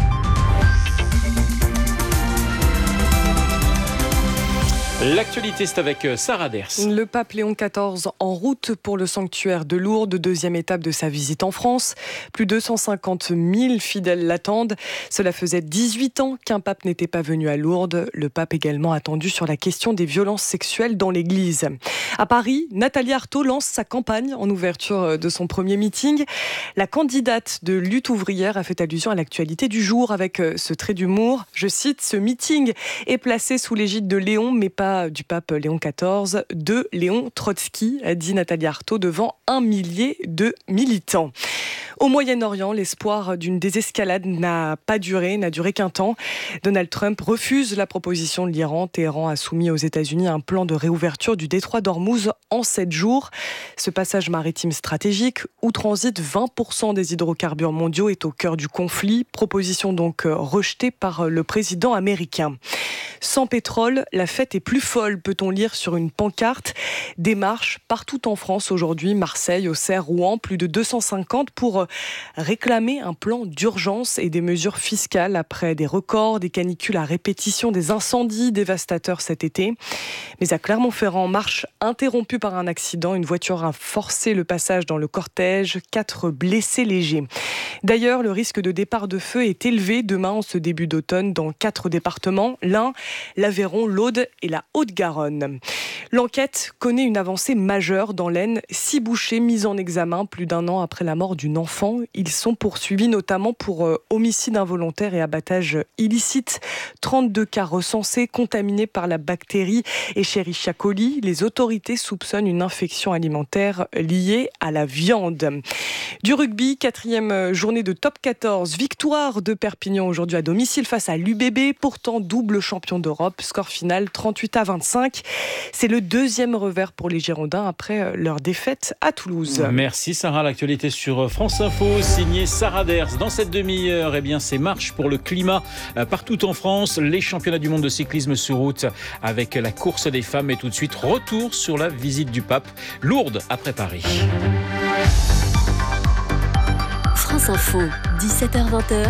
L'actualité, c'est avec Sarah Ders. Le pape Léon XIV en route pour le sanctuaire de Lourdes, deuxième étape de sa visite en France. Plus de 150 000 fidèles l'attendent. Cela faisait 18 ans qu'un pape n'était pas venu à Lourdes. Le pape également attendu sur la question des violences sexuelles dans l'église. À Paris, Nathalie Arthaud lance sa campagne en ouverture de son premier meeting. La candidate de Lutte ouvrière a fait allusion à l'actualité du jour avec ce trait d'humour. Je cite, ce meeting est placé sous l'égide de Léon, mais pas du pape Léon XIV, de Léon Trotsky, a dit Nathalie Arthaud devant 1 millier de militants. Au Moyen-Orient, l'espoir d'une désescalade n'a duré qu'un temps. Donald Trump refuse la proposition de l'Iran. Téhéran a soumis aux États-Unis un plan de réouverture du détroit d'Ormuz en 7 jours. Ce passage maritime stratégique, où transitent 20% des hydrocarbures mondiaux, est au cœur du conflit. Proposition donc rejetée par le président américain. Sans pétrole, la fête est plus folle, peut-on lire sur une pancarte. Des marches partout en France aujourd'hui, Marseille, Auxerre, Rouen, plus de 250 pour réclamer un plan d'urgence et des mesures fiscales après des records, des canicules à répétition, des incendies dévastateurs cet été. Mais à Clermont-Ferrand, marche interrompue par un accident. Une voiture a forcé le passage dans le cortège. 4 blessés légers. D'ailleurs, le risque de départ de feu est élevé demain en ce début d'automne dans 4 départements. L'Ain, l'Aveyron, l'Aude et la Haute-Garonne. L'enquête connaît une avancée majeure dans l'Aisne. 6 bouchers mis en examen plus d'1 an après la mort d'une enfant. Ils sont poursuivis notamment pour homicide involontaire et abattage illicite. 32 cas recensés, contaminés par la bactérie Escherichia coli. Les autorités soupçonnent une infection alimentaire liée à la viande. Du rugby, 4e journée de top 14. Victoire de Perpignan aujourd'hui à domicile face à l'UBB, pourtant double champion d'Europe. Score final 38-25. C'est le 2e revers pour les Girondins après leur défaite à Toulouse. Merci Sarah. L'actualité sur France Info, signée Sarah Ders. Dans cette demi-heure, c'est marche pour le climat partout en France. Les championnats du monde de cyclisme sur route avec la course des femmes. Et tout de suite, retour sur la visite du pape. Lourdes après Paris. France Info, 17h-20h.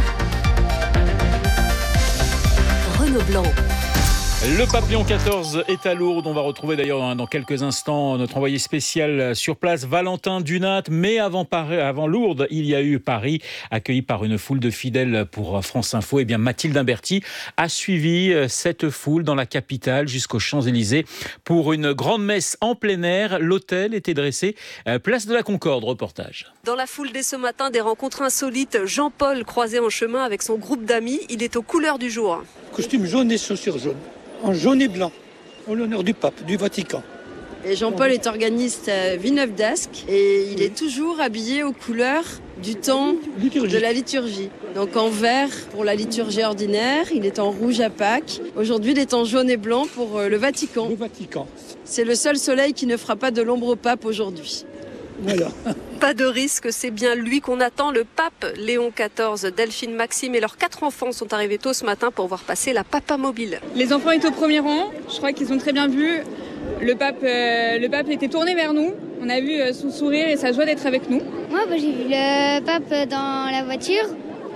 Renaud Blanc. Le pape Léon XIV est à Lourdes. On va retrouver d'ailleurs dans quelques instants notre envoyé spécial sur place, Valentin Dunat. Mais avant Lourdes, il y a eu Paris, accueilli par une foule de fidèles pour France Info. Et bien Mathilde Imberti a suivi cette foule dans la capitale jusqu'aux Champs-Élysées pour une grande messe en plein air. L'hôtel était dressé place de la Concorde. Reportage. Dans la foule dès ce matin, des rencontres insolites. Jean-Paul croisé en chemin avec son groupe d'amis. Il est aux couleurs du jour. Costume jaune et chaussures jaunes. En jaune et blanc, en l'honneur du pape, du Vatican. Et Jean-Paul est organiste à Villeneuve d'Ascq et il est toujours habillé aux couleurs du temps de la liturgie. Donc en vert pour la liturgie ordinaire, il est en rouge à Pâques. Aujourd'hui, il est en jaune et blanc pour le Vatican. Le Vatican. C'est le seul soleil qui ne fera pas de l'ombre au pape aujourd'hui. Voilà. Pas de risque, c'est bien lui qu'on attend. Le pape Léon XIV, Delphine, Maxime et leurs 4 enfants sont arrivés tôt ce matin pour voir passer la papa mobile. Les enfants étaient au premier rang, je crois qu'ils ont très bien vu. Le pape était tourné vers nous, on a vu son sourire et sa joie d'être avec nous. Moi j'ai vu le pape dans la voiture.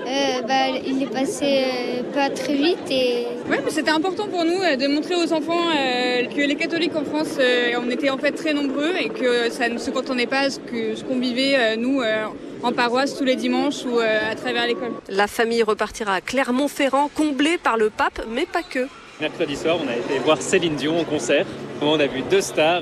Il est passé pas très vite Ouais, mais c'était important pour nous de montrer aux enfants que les catholiques en France, on était en fait très nombreux et que ça ne se contenait pas ce qu'on vivait nous en paroisse tous les dimanches ou à travers l'école. La famille repartira à Clermont-Ferrand, comblée par le pape, mais pas que. Mercredi soir, on a été voir Céline Dion en concert. On a vu 2 stars.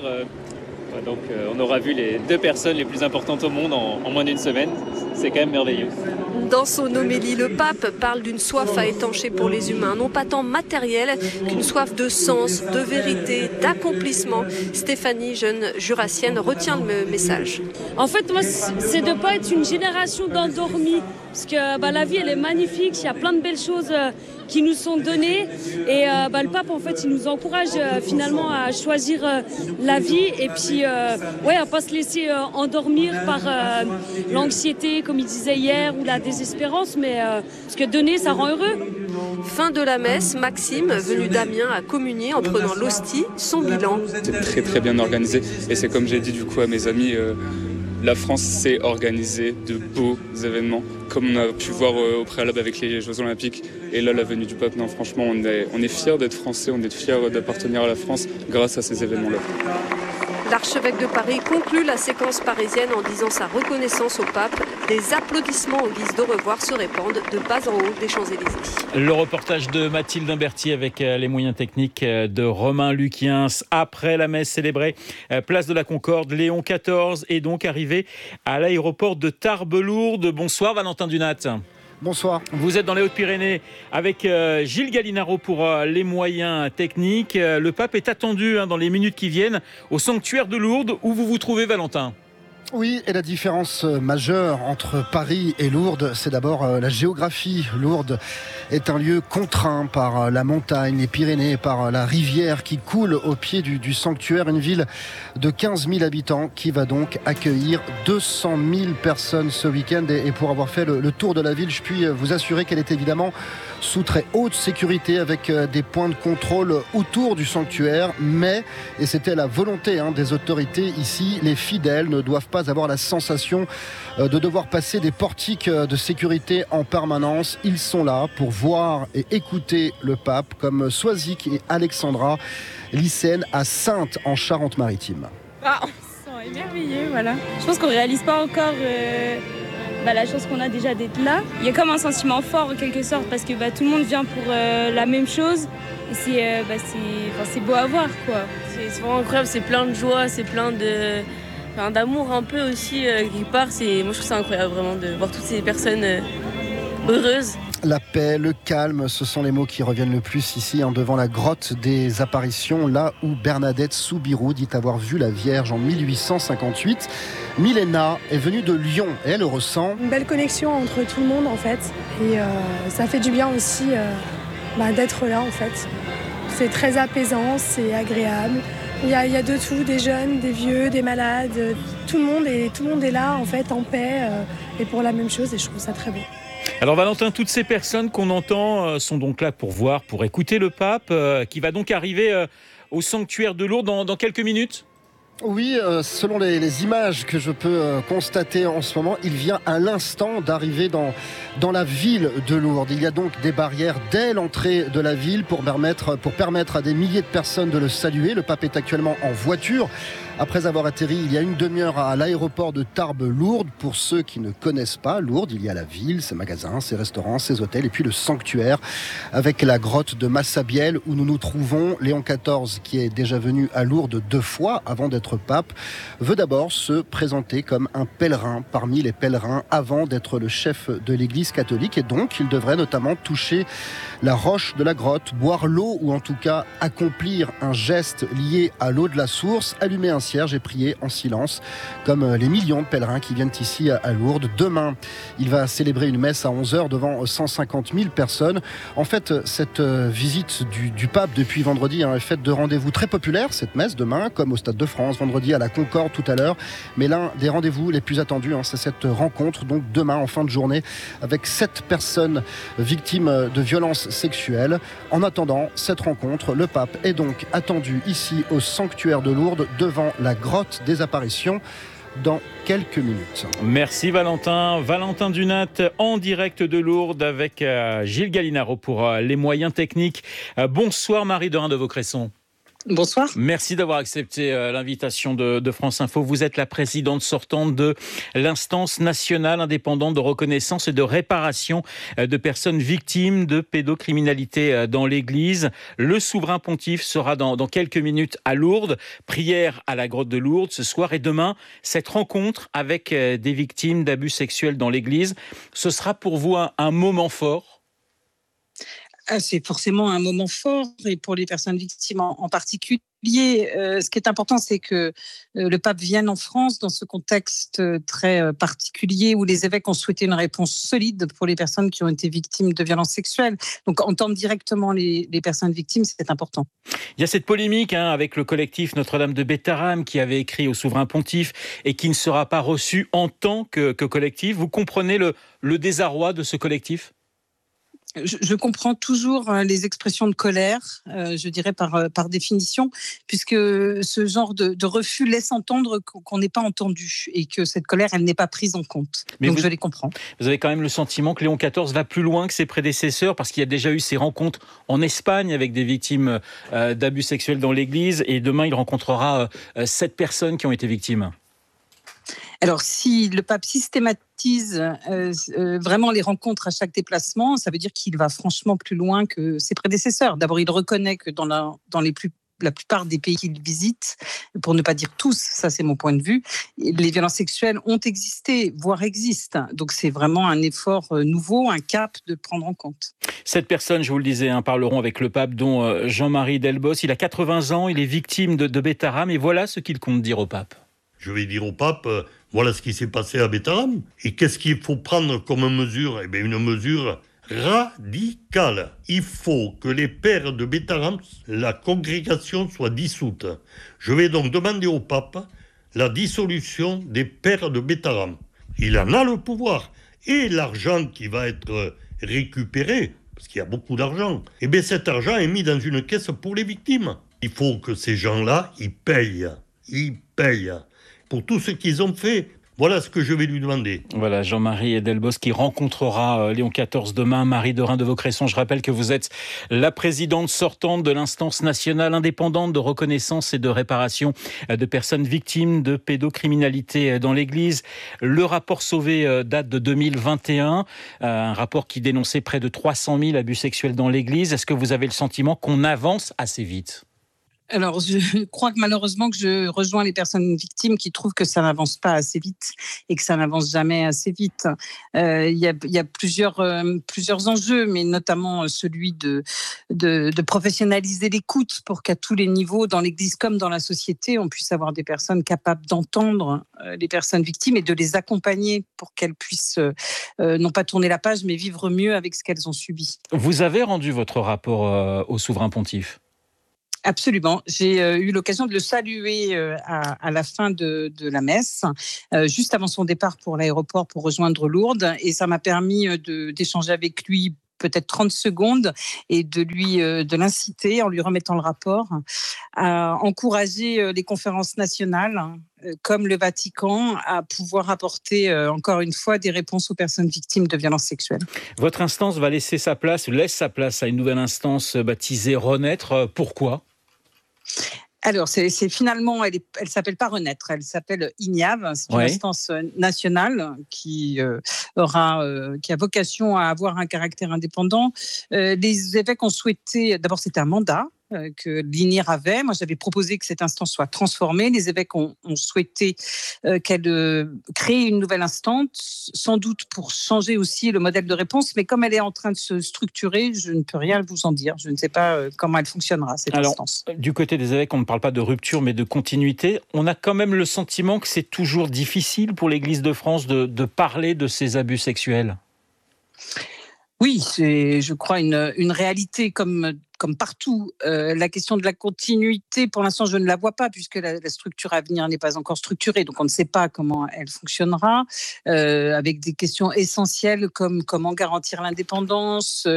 Donc on aura vu les 2 personnes les plus importantes au monde en moins d'une semaine. C'est quand même merveilleux. Dans son homélie, le pape parle d'une soif à étancher pour les humains, non pas tant matérielle qu'une soif de sens, de vérité, d'accomplissement. Stéphanie, jeune jurassienne, retient le message. En fait, moi, c'est de ne pas être une génération d'endormis. Parce que la vie, elle est magnifique. Il y a plein de belles choses qui nous sont données. Et le pape, en fait, il nous encourage finalement à choisir la vie. Et puis, à ne pas se laisser endormir par l'anxiété, comme il disait hier, ou la désespérance. Mais parce que donner, ça rend heureux. Fin de la messe, Maxime, venu d'Amiens, a communié en prenant l'hostie, son bilan. C'est très très bien organisé. Et c'est comme j'ai dit du coup à mes amis... La France s'est organisée de beaux événements, comme on a pu voir au préalable avec les Jeux Olympiques. Et là, la venue du pape, non, franchement, on est fiers d'être français, on est fiers d'appartenir à la France grâce à ces événements-là. L'archevêque de Paris conclut la séquence parisienne en disant sa reconnaissance au pape. Des applaudissements en guise d'au revoir se répandent de bas en haut des Champs-Élysées. Le reportage de Mathilde Imberti avec les moyens techniques de Romain Luquiens. Après la messe célébrée, place de la Concorde, Léon XIV est donc arrivé à l'aéroport de Tarbes-Lourdes. Bonsoir Valentin Dunat. Bonsoir. Vous êtes dans les Hautes-Pyrénées avec Gilles Gallinaro pour les moyens techniques. Le pape est attendu dans les minutes qui viennent au sanctuaire de Lourdes où vous vous trouvez, Valentin. Oui, et la différence majeure entre Paris et Lourdes, c'est d'abord la géographie. Lourdes est un lieu contraint par la montagne, les Pyrénées, par la rivière qui coule au pied du sanctuaire. Une ville de 15 000 habitants qui va donc accueillir 200 000 personnes ce week-end. Et pour avoir fait le tour de la ville, je puis vous assurer qu'elle est évidemment sous très haute sécurité avec des points de contrôle autour du sanctuaire. Mais, et c'était la volonté des autorités ici, les fidèles ne doivent pas avoir la sensation de devoir passer des portiques de sécurité en permanence. Ils sont là pour voir et écouter le pape, comme Soisic et Alexandra, lycéennes à Saintes en Charente-Maritime. On se sent émerveillé, voilà. Je pense qu'on ne réalise pas encore la chance qu'on a déjà d'être là. Il y a comme un sentiment fort en quelque sorte parce que tout le monde vient pour la même chose. Et c'est beau à voir, quoi. C'est vraiment incroyable, c'est plein de joie, c'est plein d'amour un peu aussi quelque part. Moi je trouve ça incroyable vraiment de voir toutes ces personnes heureuses. La paix, le calme, ce sont les mots qui reviennent le plus ici, devant la grotte des apparitions, là où Bernadette Soubirous dit avoir vu la Vierge en 1858. Milena est venue de Lyon et elle ressent une belle connexion entre tout le monde en fait. Et ça fait du bien aussi d'être là en fait. C'est très apaisant, c'est agréable. Il y a de tout, des jeunes, des vieux, des malades. Tout le monde est là en fait, en paix et pour la même chose et je trouve ça très beau. Alors Valentin, toutes ces personnes qu'on entend sont donc là pour voir, pour écouter le pape qui va donc arriver au sanctuaire de Lourdes dans quelques minutes. Oui, selon les images que je peux constater en ce moment, il vient à l'instant d'arriver dans la ville de Lourdes. Il y a donc des barrières dès l'entrée de la ville pour permettre à des milliers de personnes de le saluer. Le pape est actuellement en voiture. Après avoir atterri il y a une demi-heure à l'aéroport de Tarbes-Lourdes. Pour ceux qui ne connaissent pas Lourdes, il y a la ville, ses magasins, ses restaurants, ses hôtels et puis le sanctuaire avec la grotte de Massabielle où nous nous trouvons. Léon XIV, qui est déjà venu à Lourdes 2 fois avant d'être pape, veut d'abord se présenter comme un pèlerin parmi les pèlerins avant d'être le chef de l'Église catholique. Et donc, il devrait notamment toucher la roche de la grotte, boire l'eau ou en tout cas accomplir un geste lié à l'eau de la source, allumer un cierge et prier en silence comme les millions de pèlerins qui viennent ici à Lourdes. Demain, il va célébrer une messe à 11h devant 150 000 personnes. En fait, cette visite du pape depuis vendredi est faite de rendez-vous très populaires, cette messe demain, comme au Stade de France, vendredi à la Concorde tout à l'heure. Mais l'un des rendez-vous les plus attendus, c'est cette rencontre, donc demain en fin de journée, avec 7 personnes victimes de violences sexuelles. En attendant cette rencontre, le pape est donc attendu ici au sanctuaire de Lourdes devant la grotte des apparitions dans quelques minutes. Merci Valentin. Valentin Dunat en direct de Lourdes avec Gilles Gallinaro pour les moyens techniques. Bonsoir Marie de Reims-de-Vaucresson. Bonsoir. Merci d'avoir accepté l'invitation de France Info. Vous êtes la présidente sortante de l'instance nationale indépendante de reconnaissance et de réparation de personnes victimes de pédocriminalité dans l'Église. Le souverain pontife sera dans quelques minutes à Lourdes. Prière à la grotte de Lourdes ce soir et demain, cette rencontre avec des victimes d'abus sexuels dans l'Église. Ce sera pour vous un moment fort? C'est forcément un moment fort et pour les personnes victimes en particulier. Ce qui est important, c'est que le pape vienne en France dans ce contexte très particulier où les évêques ont souhaité une réponse solide pour les personnes qui ont été victimes de violences sexuelles. Donc entendre directement les personnes victimes, c'est important. Il y a cette polémique avec le collectif Notre-Dame de Bétharram qui avait écrit au souverain pontife et qui ne sera pas reçu en tant que collectif. Vous comprenez le désarroi de ce collectif ? Je comprends toujours les expressions de colère, je dirais par définition, puisque ce genre de refus laisse entendre qu'on n'est pas entendu et que cette colère, elle n'est pas prise en compte. Mais donc je les comprends. Vous avez quand même le sentiment que Léon XIV va plus loin que ses prédécesseurs parce qu'il y a déjà eu ces rencontres en Espagne avec des victimes d'abus sexuels dans l'Église et demain, il rencontrera 7 personnes qui ont été victimes. Alors, si le pape systématise vraiment les rencontres à chaque déplacement, ça veut dire qu'il va franchement plus loin que ses prédécesseurs. D'abord, il reconnaît que dans la plupart des pays qu'il visite, pour ne pas dire tous, ça c'est mon point de vue, les violences sexuelles ont existé, voire existent. Donc c'est vraiment un effort nouveau, un cap de prendre en compte. 7 personnes, je vous le disais, parleront avec le pape, dont Jean-Marie Delbos. Il a 80 ans, il est victime de Bétharram et voilà ce qu'il compte dire au pape. Je vais dire au pape, voilà ce qui s'est passé à Bétharram. Et qu'est-ce qu'il faut prendre comme mesure ? Eh bien, une mesure radicale. Il faut que les pères de Bétharram, la congrégation soit dissoute. Je vais donc demander au pape la dissolution des pères de Bétharram. Il en a le pouvoir. Et l'argent qui va être récupéré, parce qu'il y a beaucoup d'argent, eh bien cet argent est mis dans une caisse pour les victimes. Il faut que ces gens-là, ils payent pour tout ce qu'ils ont fait. Voilà ce que je vais lui demander. Voilà, Jean-Marie Delbos qui rencontrera Léon XIV demain. Marie Dorin de Vaucresson, je rappelle que vous êtes la présidente sortante de l'instance nationale indépendante de reconnaissance et de réparation de personnes victimes de pédocriminalité dans l'Église. Le rapport Sauvé date de 2021, un rapport qui dénonçait près de 300 000 abus sexuels dans l'Église. Est-ce que vous avez le sentiment qu'on avance assez vite ? Alors, je crois que malheureusement que je rejoins les personnes victimes qui trouvent que ça n'avance pas assez vite et que ça n'avance jamais assez vite. Il y a plusieurs enjeux, mais notamment celui de professionnaliser l'écoute pour qu'à tous les niveaux, dans l'Église comme dans la société, on puisse avoir des personnes capables d'entendre les personnes victimes et de les accompagner pour qu'elles puissent non pas tourner la page, mais vivre mieux avec ce qu'elles ont subi. Vous avez rendu votre rapport au souverain pontife ? Absolument. J'ai eu l'occasion de le saluer à la fin de la messe, juste avant son départ pour l'aéroport pour rejoindre Lourdes. Et ça m'a permis d'échanger avec lui peut-être 30 secondes et de l'inciter, en lui remettant le rapport, à encourager les conférences nationales comme le Vatican à pouvoir apporter encore une fois des réponses aux personnes victimes de violences sexuelles. Votre instance laisse sa place à une nouvelle instance baptisée Renaître. Pourquoi ? Alors, c'est finalement, elle s'appelle pas Renaître, elle s'appelle INIAV, c'est une instance nationale qui a vocation à avoir un caractère indépendant. Les évêques ont souhaité, d'abord c'était un mandat que l'INIR avait. Moi, j'avais proposé que cette instance soit transformée. Les évêques ont souhaité qu'elle crée une nouvelle instance, sans doute pour changer aussi le modèle de réponse, mais comme elle est en train de se structurer, je ne peux rien vous en dire. Je ne sais pas comment elle fonctionnera, cette instance. Du côté des évêques, on ne parle pas de rupture, mais de continuité. On a quand même le sentiment que c'est toujours difficile pour l'Église de France de parler de ces abus sexuels. Oui, c'est, je crois, une réalité comme partout. La question de la continuité, pour l'instant, je ne la vois pas, puisque la structure à venir n'est pas encore structurée, donc on ne sait pas comment elle fonctionnera, avec des questions essentielles comme comment garantir l'indépendance,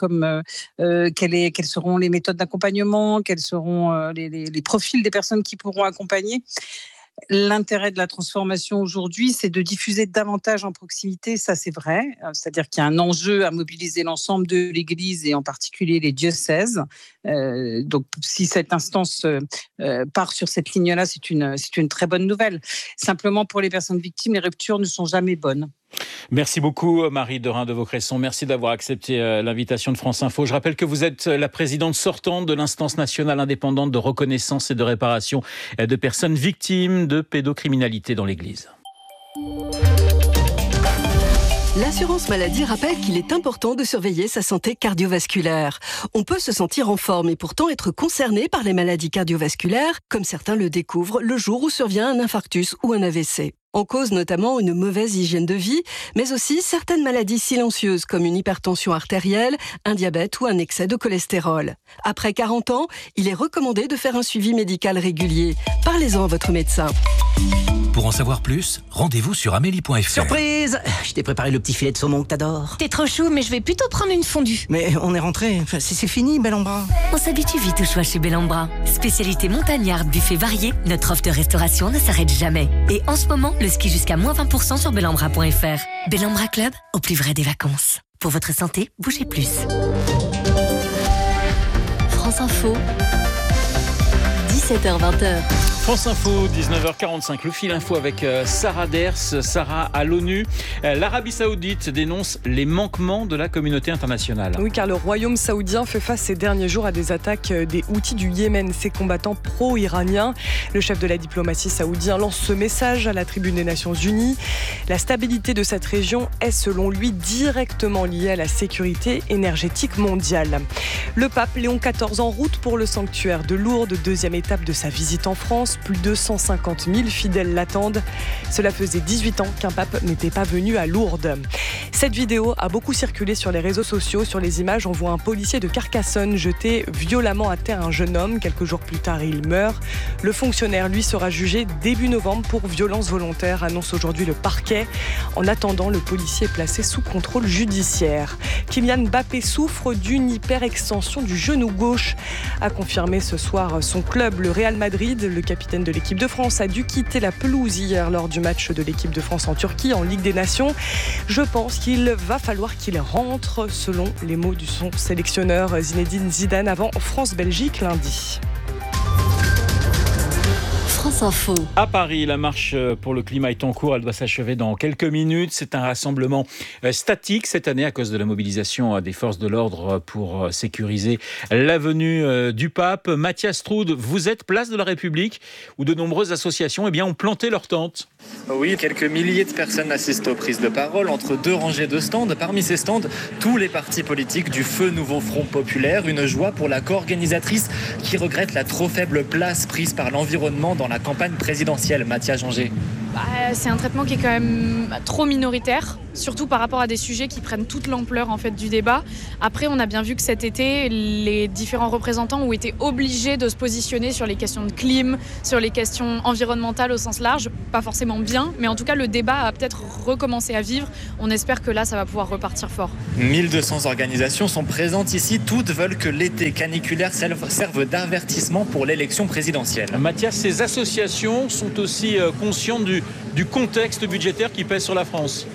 quelles seront les méthodes d'accompagnement, quels seront les profils des personnes qui pourront accompagner. L'intérêt de la transformation aujourd'hui, c'est de diffuser davantage en proximité, ça c'est vrai. C'est-à-dire qu'il y a un enjeu à mobiliser l'ensemble de l'Église et en particulier les diocèses. Donc si cette instance part sur cette ligne-là, c'est une très bonne nouvelle. Simplement pour les personnes victimes, les ruptures ne sont jamais bonnes. Merci beaucoup Marie Dorin de Vaucresson. Merci d'avoir accepté l'invitation de France Info. Je rappelle que vous êtes la présidente sortante de l'instance nationale indépendante de reconnaissance et de réparation de personnes victimes de pédocriminalité dans l'Église. L'assurance maladie rappelle qu'il est important de surveiller sa santé cardiovasculaire. On peut se sentir en forme et pourtant être concerné par les maladies cardiovasculaires, comme certains le découvrent le jour où survient un infarctus ou un AVC. En cause notamment une mauvaise hygiène de vie, mais aussi certaines maladies silencieuses comme une hypertension artérielle, un diabète ou un excès de cholestérol. Après 40 ans, il est recommandé de faire un suivi médical régulier. Parlez-en à votre médecin. Pour en savoir plus, rendez-vous sur amélie.fr. Surprise! Je t'ai préparé le petit filet de saumon que t'adores. T'es trop chou, mais je vais plutôt prendre une fondue. Mais on est rentré, c'est fini, Bellambra. On s'habitue vite au choix chez Bellambra. Spécialité montagnarde, buffet varié, notre offre de restauration ne s'arrête jamais. Et en ce moment, le ski jusqu'à moins 20% sur bellambra.fr. Bellambra Club, au plus vrai des vacances. Pour votre santé, bougez plus. France Info, 17h-20h. France Info, 19h45, le fil info avec Sarah Ders. Sarah, à l'ONU, l'Arabie Saoudite dénonce les manquements de la communauté internationale. Oui, car le royaume saoudien fait face ces derniers jours à des attaques des Houthis du Yémen, ces combattants pro-iraniens. Le chef de la diplomatie saoudien lance ce message à la tribune des Nations Unies. La stabilité de cette région est, selon lui, directement liée à la sécurité énergétique mondiale. Le pape Léon XIV en route pour le sanctuaire de Lourdes, deuxième étape de sa visite en France. Plus de 150 000 fidèles l'attendent. Cela faisait 18 ans qu'un pape n'était pas venu à Lourdes. Cette vidéo a beaucoup circulé sur les réseaux sociaux. Sur les images, on voit un policier de Carcassonne jeter violemment à terre un jeune homme. Quelques jours plus tard, il meurt. Le fonctionnaire, lui, sera jugé début novembre pour violence volontaire, annonce aujourd'hui le parquet. En attendant, le policier est placé sous contrôle judiciaire. Kylian Mbappé souffre d'une hyperextension l'extension du genou gauche. A confirmé ce soir son club, le Real Madrid. Le capitaine de l'équipe de France a dû quitter la pelouse hier lors du match de l'équipe de France en Turquie en Ligue des Nations. Je pense qu'il va falloir qu'il rentre, selon les mots de son sélectionneur Zinedine Zidane avant France-Belgique lundi. France Info. À Paris, la marche pour le climat est en cours. Elle doit s'achever dans quelques minutes. C'est un rassemblement statique cette année à cause de la mobilisation des forces de l'ordre pour sécuriser l'avenue du Pape. Mathias Troud, vous êtes place de la République où de nombreuses associations ont planté leurs tentes. Oui, quelques milliers de personnes assistent aux prises de parole entre 2 rangées de stands. Parmi ces stands, tous les partis politiques du feu Nouveau Front Populaire. Une joie pour la co-organisatrice qui regrette la trop faible place prise par l'environnement dans la campagne présidentielle. Mathia Janger. C'est un traitement qui est quand même trop minoritaire, surtout par rapport à des sujets qui prennent toute l'ampleur en fait du débat. Après, on a bien vu que cet été, les différents représentants ont été obligés de se positionner sur les questions de clim, sur les questions environnementales au sens large. Pas forcément bien, mais en tout cas, le débat a peut-être recommencé à vivre. On espère que là, ça va pouvoir repartir fort. 1200 organisations sont présentes ici. Toutes veulent que l'été caniculaire serve d'avertissement pour l'élection présidentielle. Mathias, ces associations sont aussi conscientes du contexte budgétaire qui pèse sur la France.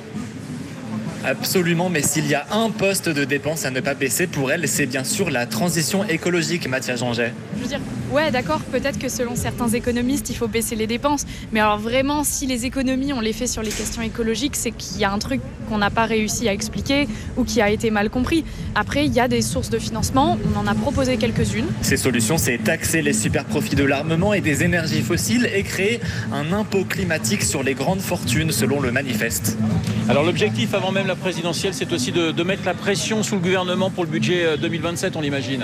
Absolument, mais s'il y a un poste de dépense à ne pas baisser pour elle, c'est bien sûr la transition écologique, Mathia Janger. Je veux dire, ouais, d'accord, peut-être que selon certains économistes, il faut baisser les dépenses. Mais alors vraiment, si les économies, on les fait sur les questions écologiques, c'est qu'il y a un truc qu'on n'a pas réussi à expliquer ou qui a été mal compris. Après, il y a des sources de financement, on en a proposé quelques-unes. Ces solutions, c'est taxer les super profits de l'armement et des énergies fossiles et créer un impôt climatique sur les grandes fortunes, selon le manifeste. Alors l'objectif, avant même la présidentielle, c'est aussi de mettre la pression sous le gouvernement pour le budget 2027, on l'imagine.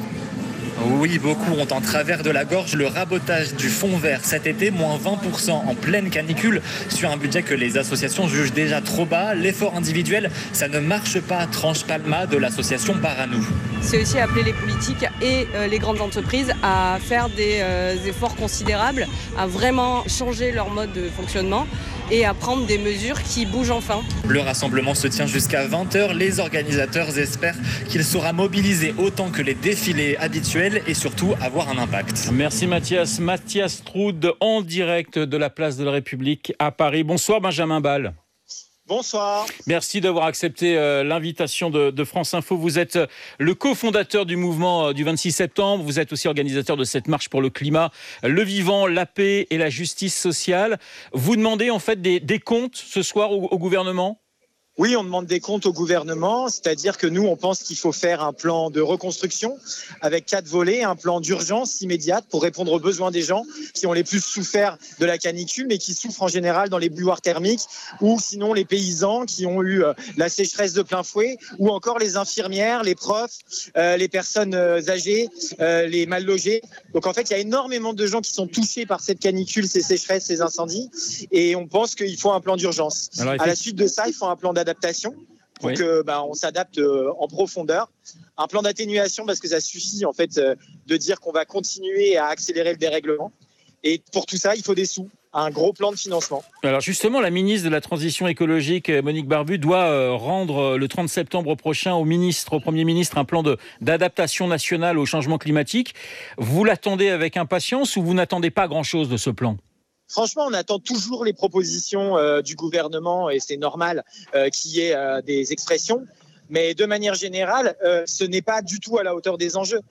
Oui, beaucoup ont en travers de la gorge le rabotage du fonds vert cet été, moins 20% en pleine canicule, sur un budget que les associations jugent déjà trop bas. L'effort individuel, ça ne marche pas, tranche Palma de l'association Paranou. C'est aussi appeler les politiques et les grandes entreprises à faire des efforts considérables, à vraiment changer leur mode de fonctionnement et à prendre des mesures qui bougent enfin. Le rassemblement se tient jusqu'à 20h. Les organisateurs espèrent qu'il sera mobilisé autant que les défilés habituels et surtout avoir un impact. Merci Mathias. Mathias Troud en direct de la place de la République à Paris. Bonsoir Benjamin Ball. Bonsoir. Merci d'avoir accepté l'invitation de France Info. Vous êtes le cofondateur du mouvement du 26 septembre. Vous êtes aussi organisateur de cette marche pour le climat, le vivant, la paix et la justice sociale. Vous demandez en fait des comptes ce soir au gouvernement ? Oui, on demande des comptes au gouvernement, c'est-à-dire que nous, on pense qu'il faut faire un plan de reconstruction avec 4 volets, un plan d'urgence immédiate pour répondre aux besoins des gens qui ont les plus souffert de la canicule, mais qui souffrent en général dans les bouilloires thermiques, ou sinon les paysans qui ont eu la sécheresse de plein fouet, ou encore les infirmières, les profs, les personnes âgées, les mal logés. Donc en fait, il y a énormément de gens qui sont touchés par cette canicule, ces sécheresses, ces incendies, et on pense qu'il faut un plan d'urgence. À la suite de ça, il faut un plan d'adaptation pour que on s'adapte en profondeur. Un plan d'atténuation parce que ça suffit en fait de dire qu'on va continuer à accélérer le dérèglement. Et pour tout ça, il faut des sous, un gros plan de financement. Alors justement, la ministre de la Transition écologique, Monique Barbu, doit rendre le 30 septembre prochain au Premier ministre, un plan d'adaptation nationale au changement climatique. Vous l'attendez avec impatience ou vous n'attendez pas grand-chose de ce plan ? Franchement, on attend toujours les propositions du gouvernement et c'est normal qu'il y ait des expressions. Mais de manière générale, ce n'est pas du tout à la hauteur des enjeux.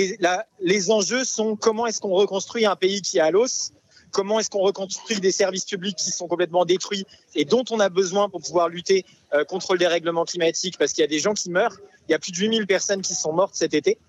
Les enjeux sont comment est-ce qu'on reconstruit un pays qui est à l'os ? Comment est-ce qu'on reconstruit des services publics qui sont complètement détruits et dont on a besoin pour pouvoir lutter contre le dérèglement climatique ? Parce qu'il y a des gens qui meurent. Il y a plus de 8000 personnes qui sont mortes cet été.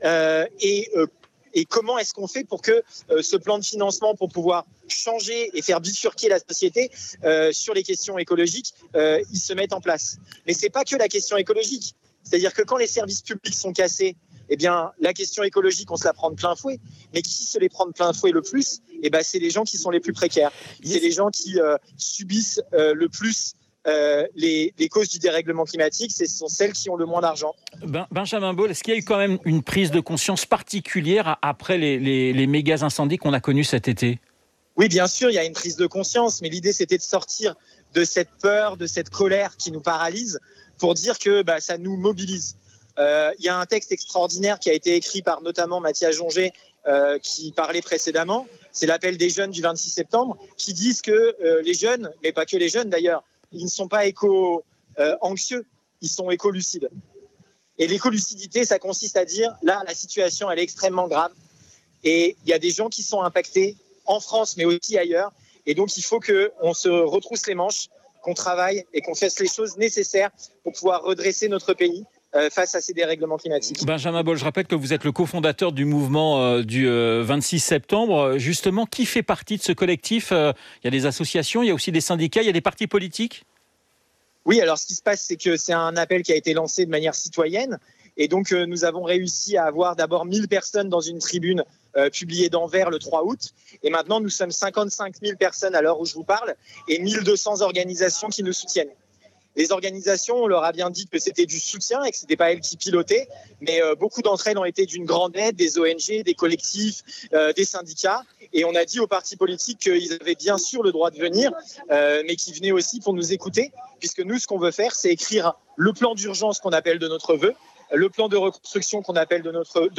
Et comment est-ce qu'on fait pour que ce plan de financement, pour pouvoir changer et faire bifurquer la société sur les questions écologiques, il se mette en place. Mais c'est pas que la question écologique. C'est-à-dire que quand les services publics sont cassés, eh bien, la question écologique, on se la prend de plein fouet. Mais qui se les prend de plein fouet le plus ? Eh ben, c'est les gens qui sont les plus précaires. C'est les gens qui subissent le plus les causes du dérèglement climatique, ce sont celles qui ont le moins d'argent. Benjamin Ball, est-ce qu'il y a eu quand même une prise de conscience particulière après les méga incendies qu'on a connus cet été ? Oui, bien sûr, il y a une prise de conscience, mais l'idée c'était de sortir de cette peur, de cette colère qui nous paralyse pour dire que ça nous mobilise. Il y a un texte extraordinaire qui a été écrit par notamment Mathias Jonger, qui parlait précédemment. C'est l'appel des jeunes du 26 septembre, qui disent que les jeunes, mais pas que les jeunes d'ailleurs, ils ne sont pas éco-anxieux, ils sont éco-lucides. Et l'éco-lucidité, ça consiste à dire, là, la situation, elle est extrêmement grave. Et il y a des gens qui sont impactés en France, mais aussi ailleurs. Et donc, il faut qu'on se retrousse les manches, qu'on travaille et qu'on fasse les choses nécessaires pour pouvoir redresser notre pays face à ces dérèglements climatiques. Benjamin Boll, je rappelle que vous êtes le cofondateur du mouvement du 26 septembre. Justement, qui fait partie de ce collectif ? Il y a des associations, il y a aussi des syndicats, il y a des partis politiques ? Oui, alors ce qui se passe, c'est que c'est un appel qui a été lancé de manière citoyenne. Et donc, nous avons réussi à avoir d'abord 1000 personnes dans une tribune publiée d'Anvers le 3 août. Et maintenant, nous sommes 55 000 personnes à l'heure où je vous parle et 1200 organisations qui nous soutiennent. Les organisations, on leur a bien dit que c'était du soutien et que ce n'était pas elles qui pilotaient, mais beaucoup d'entre elles ont été d'une grande aide, des ONG, des collectifs, des syndicats. Et on a dit aux partis politiques qu'ils avaient bien sûr le droit de venir, mais qu'ils venaient aussi pour nous écouter, puisque nous, ce qu'on veut faire, c'est écrire le plan d'urgence qu'on appelle de notre vœu, le plan de reconstruction qu'on appelle de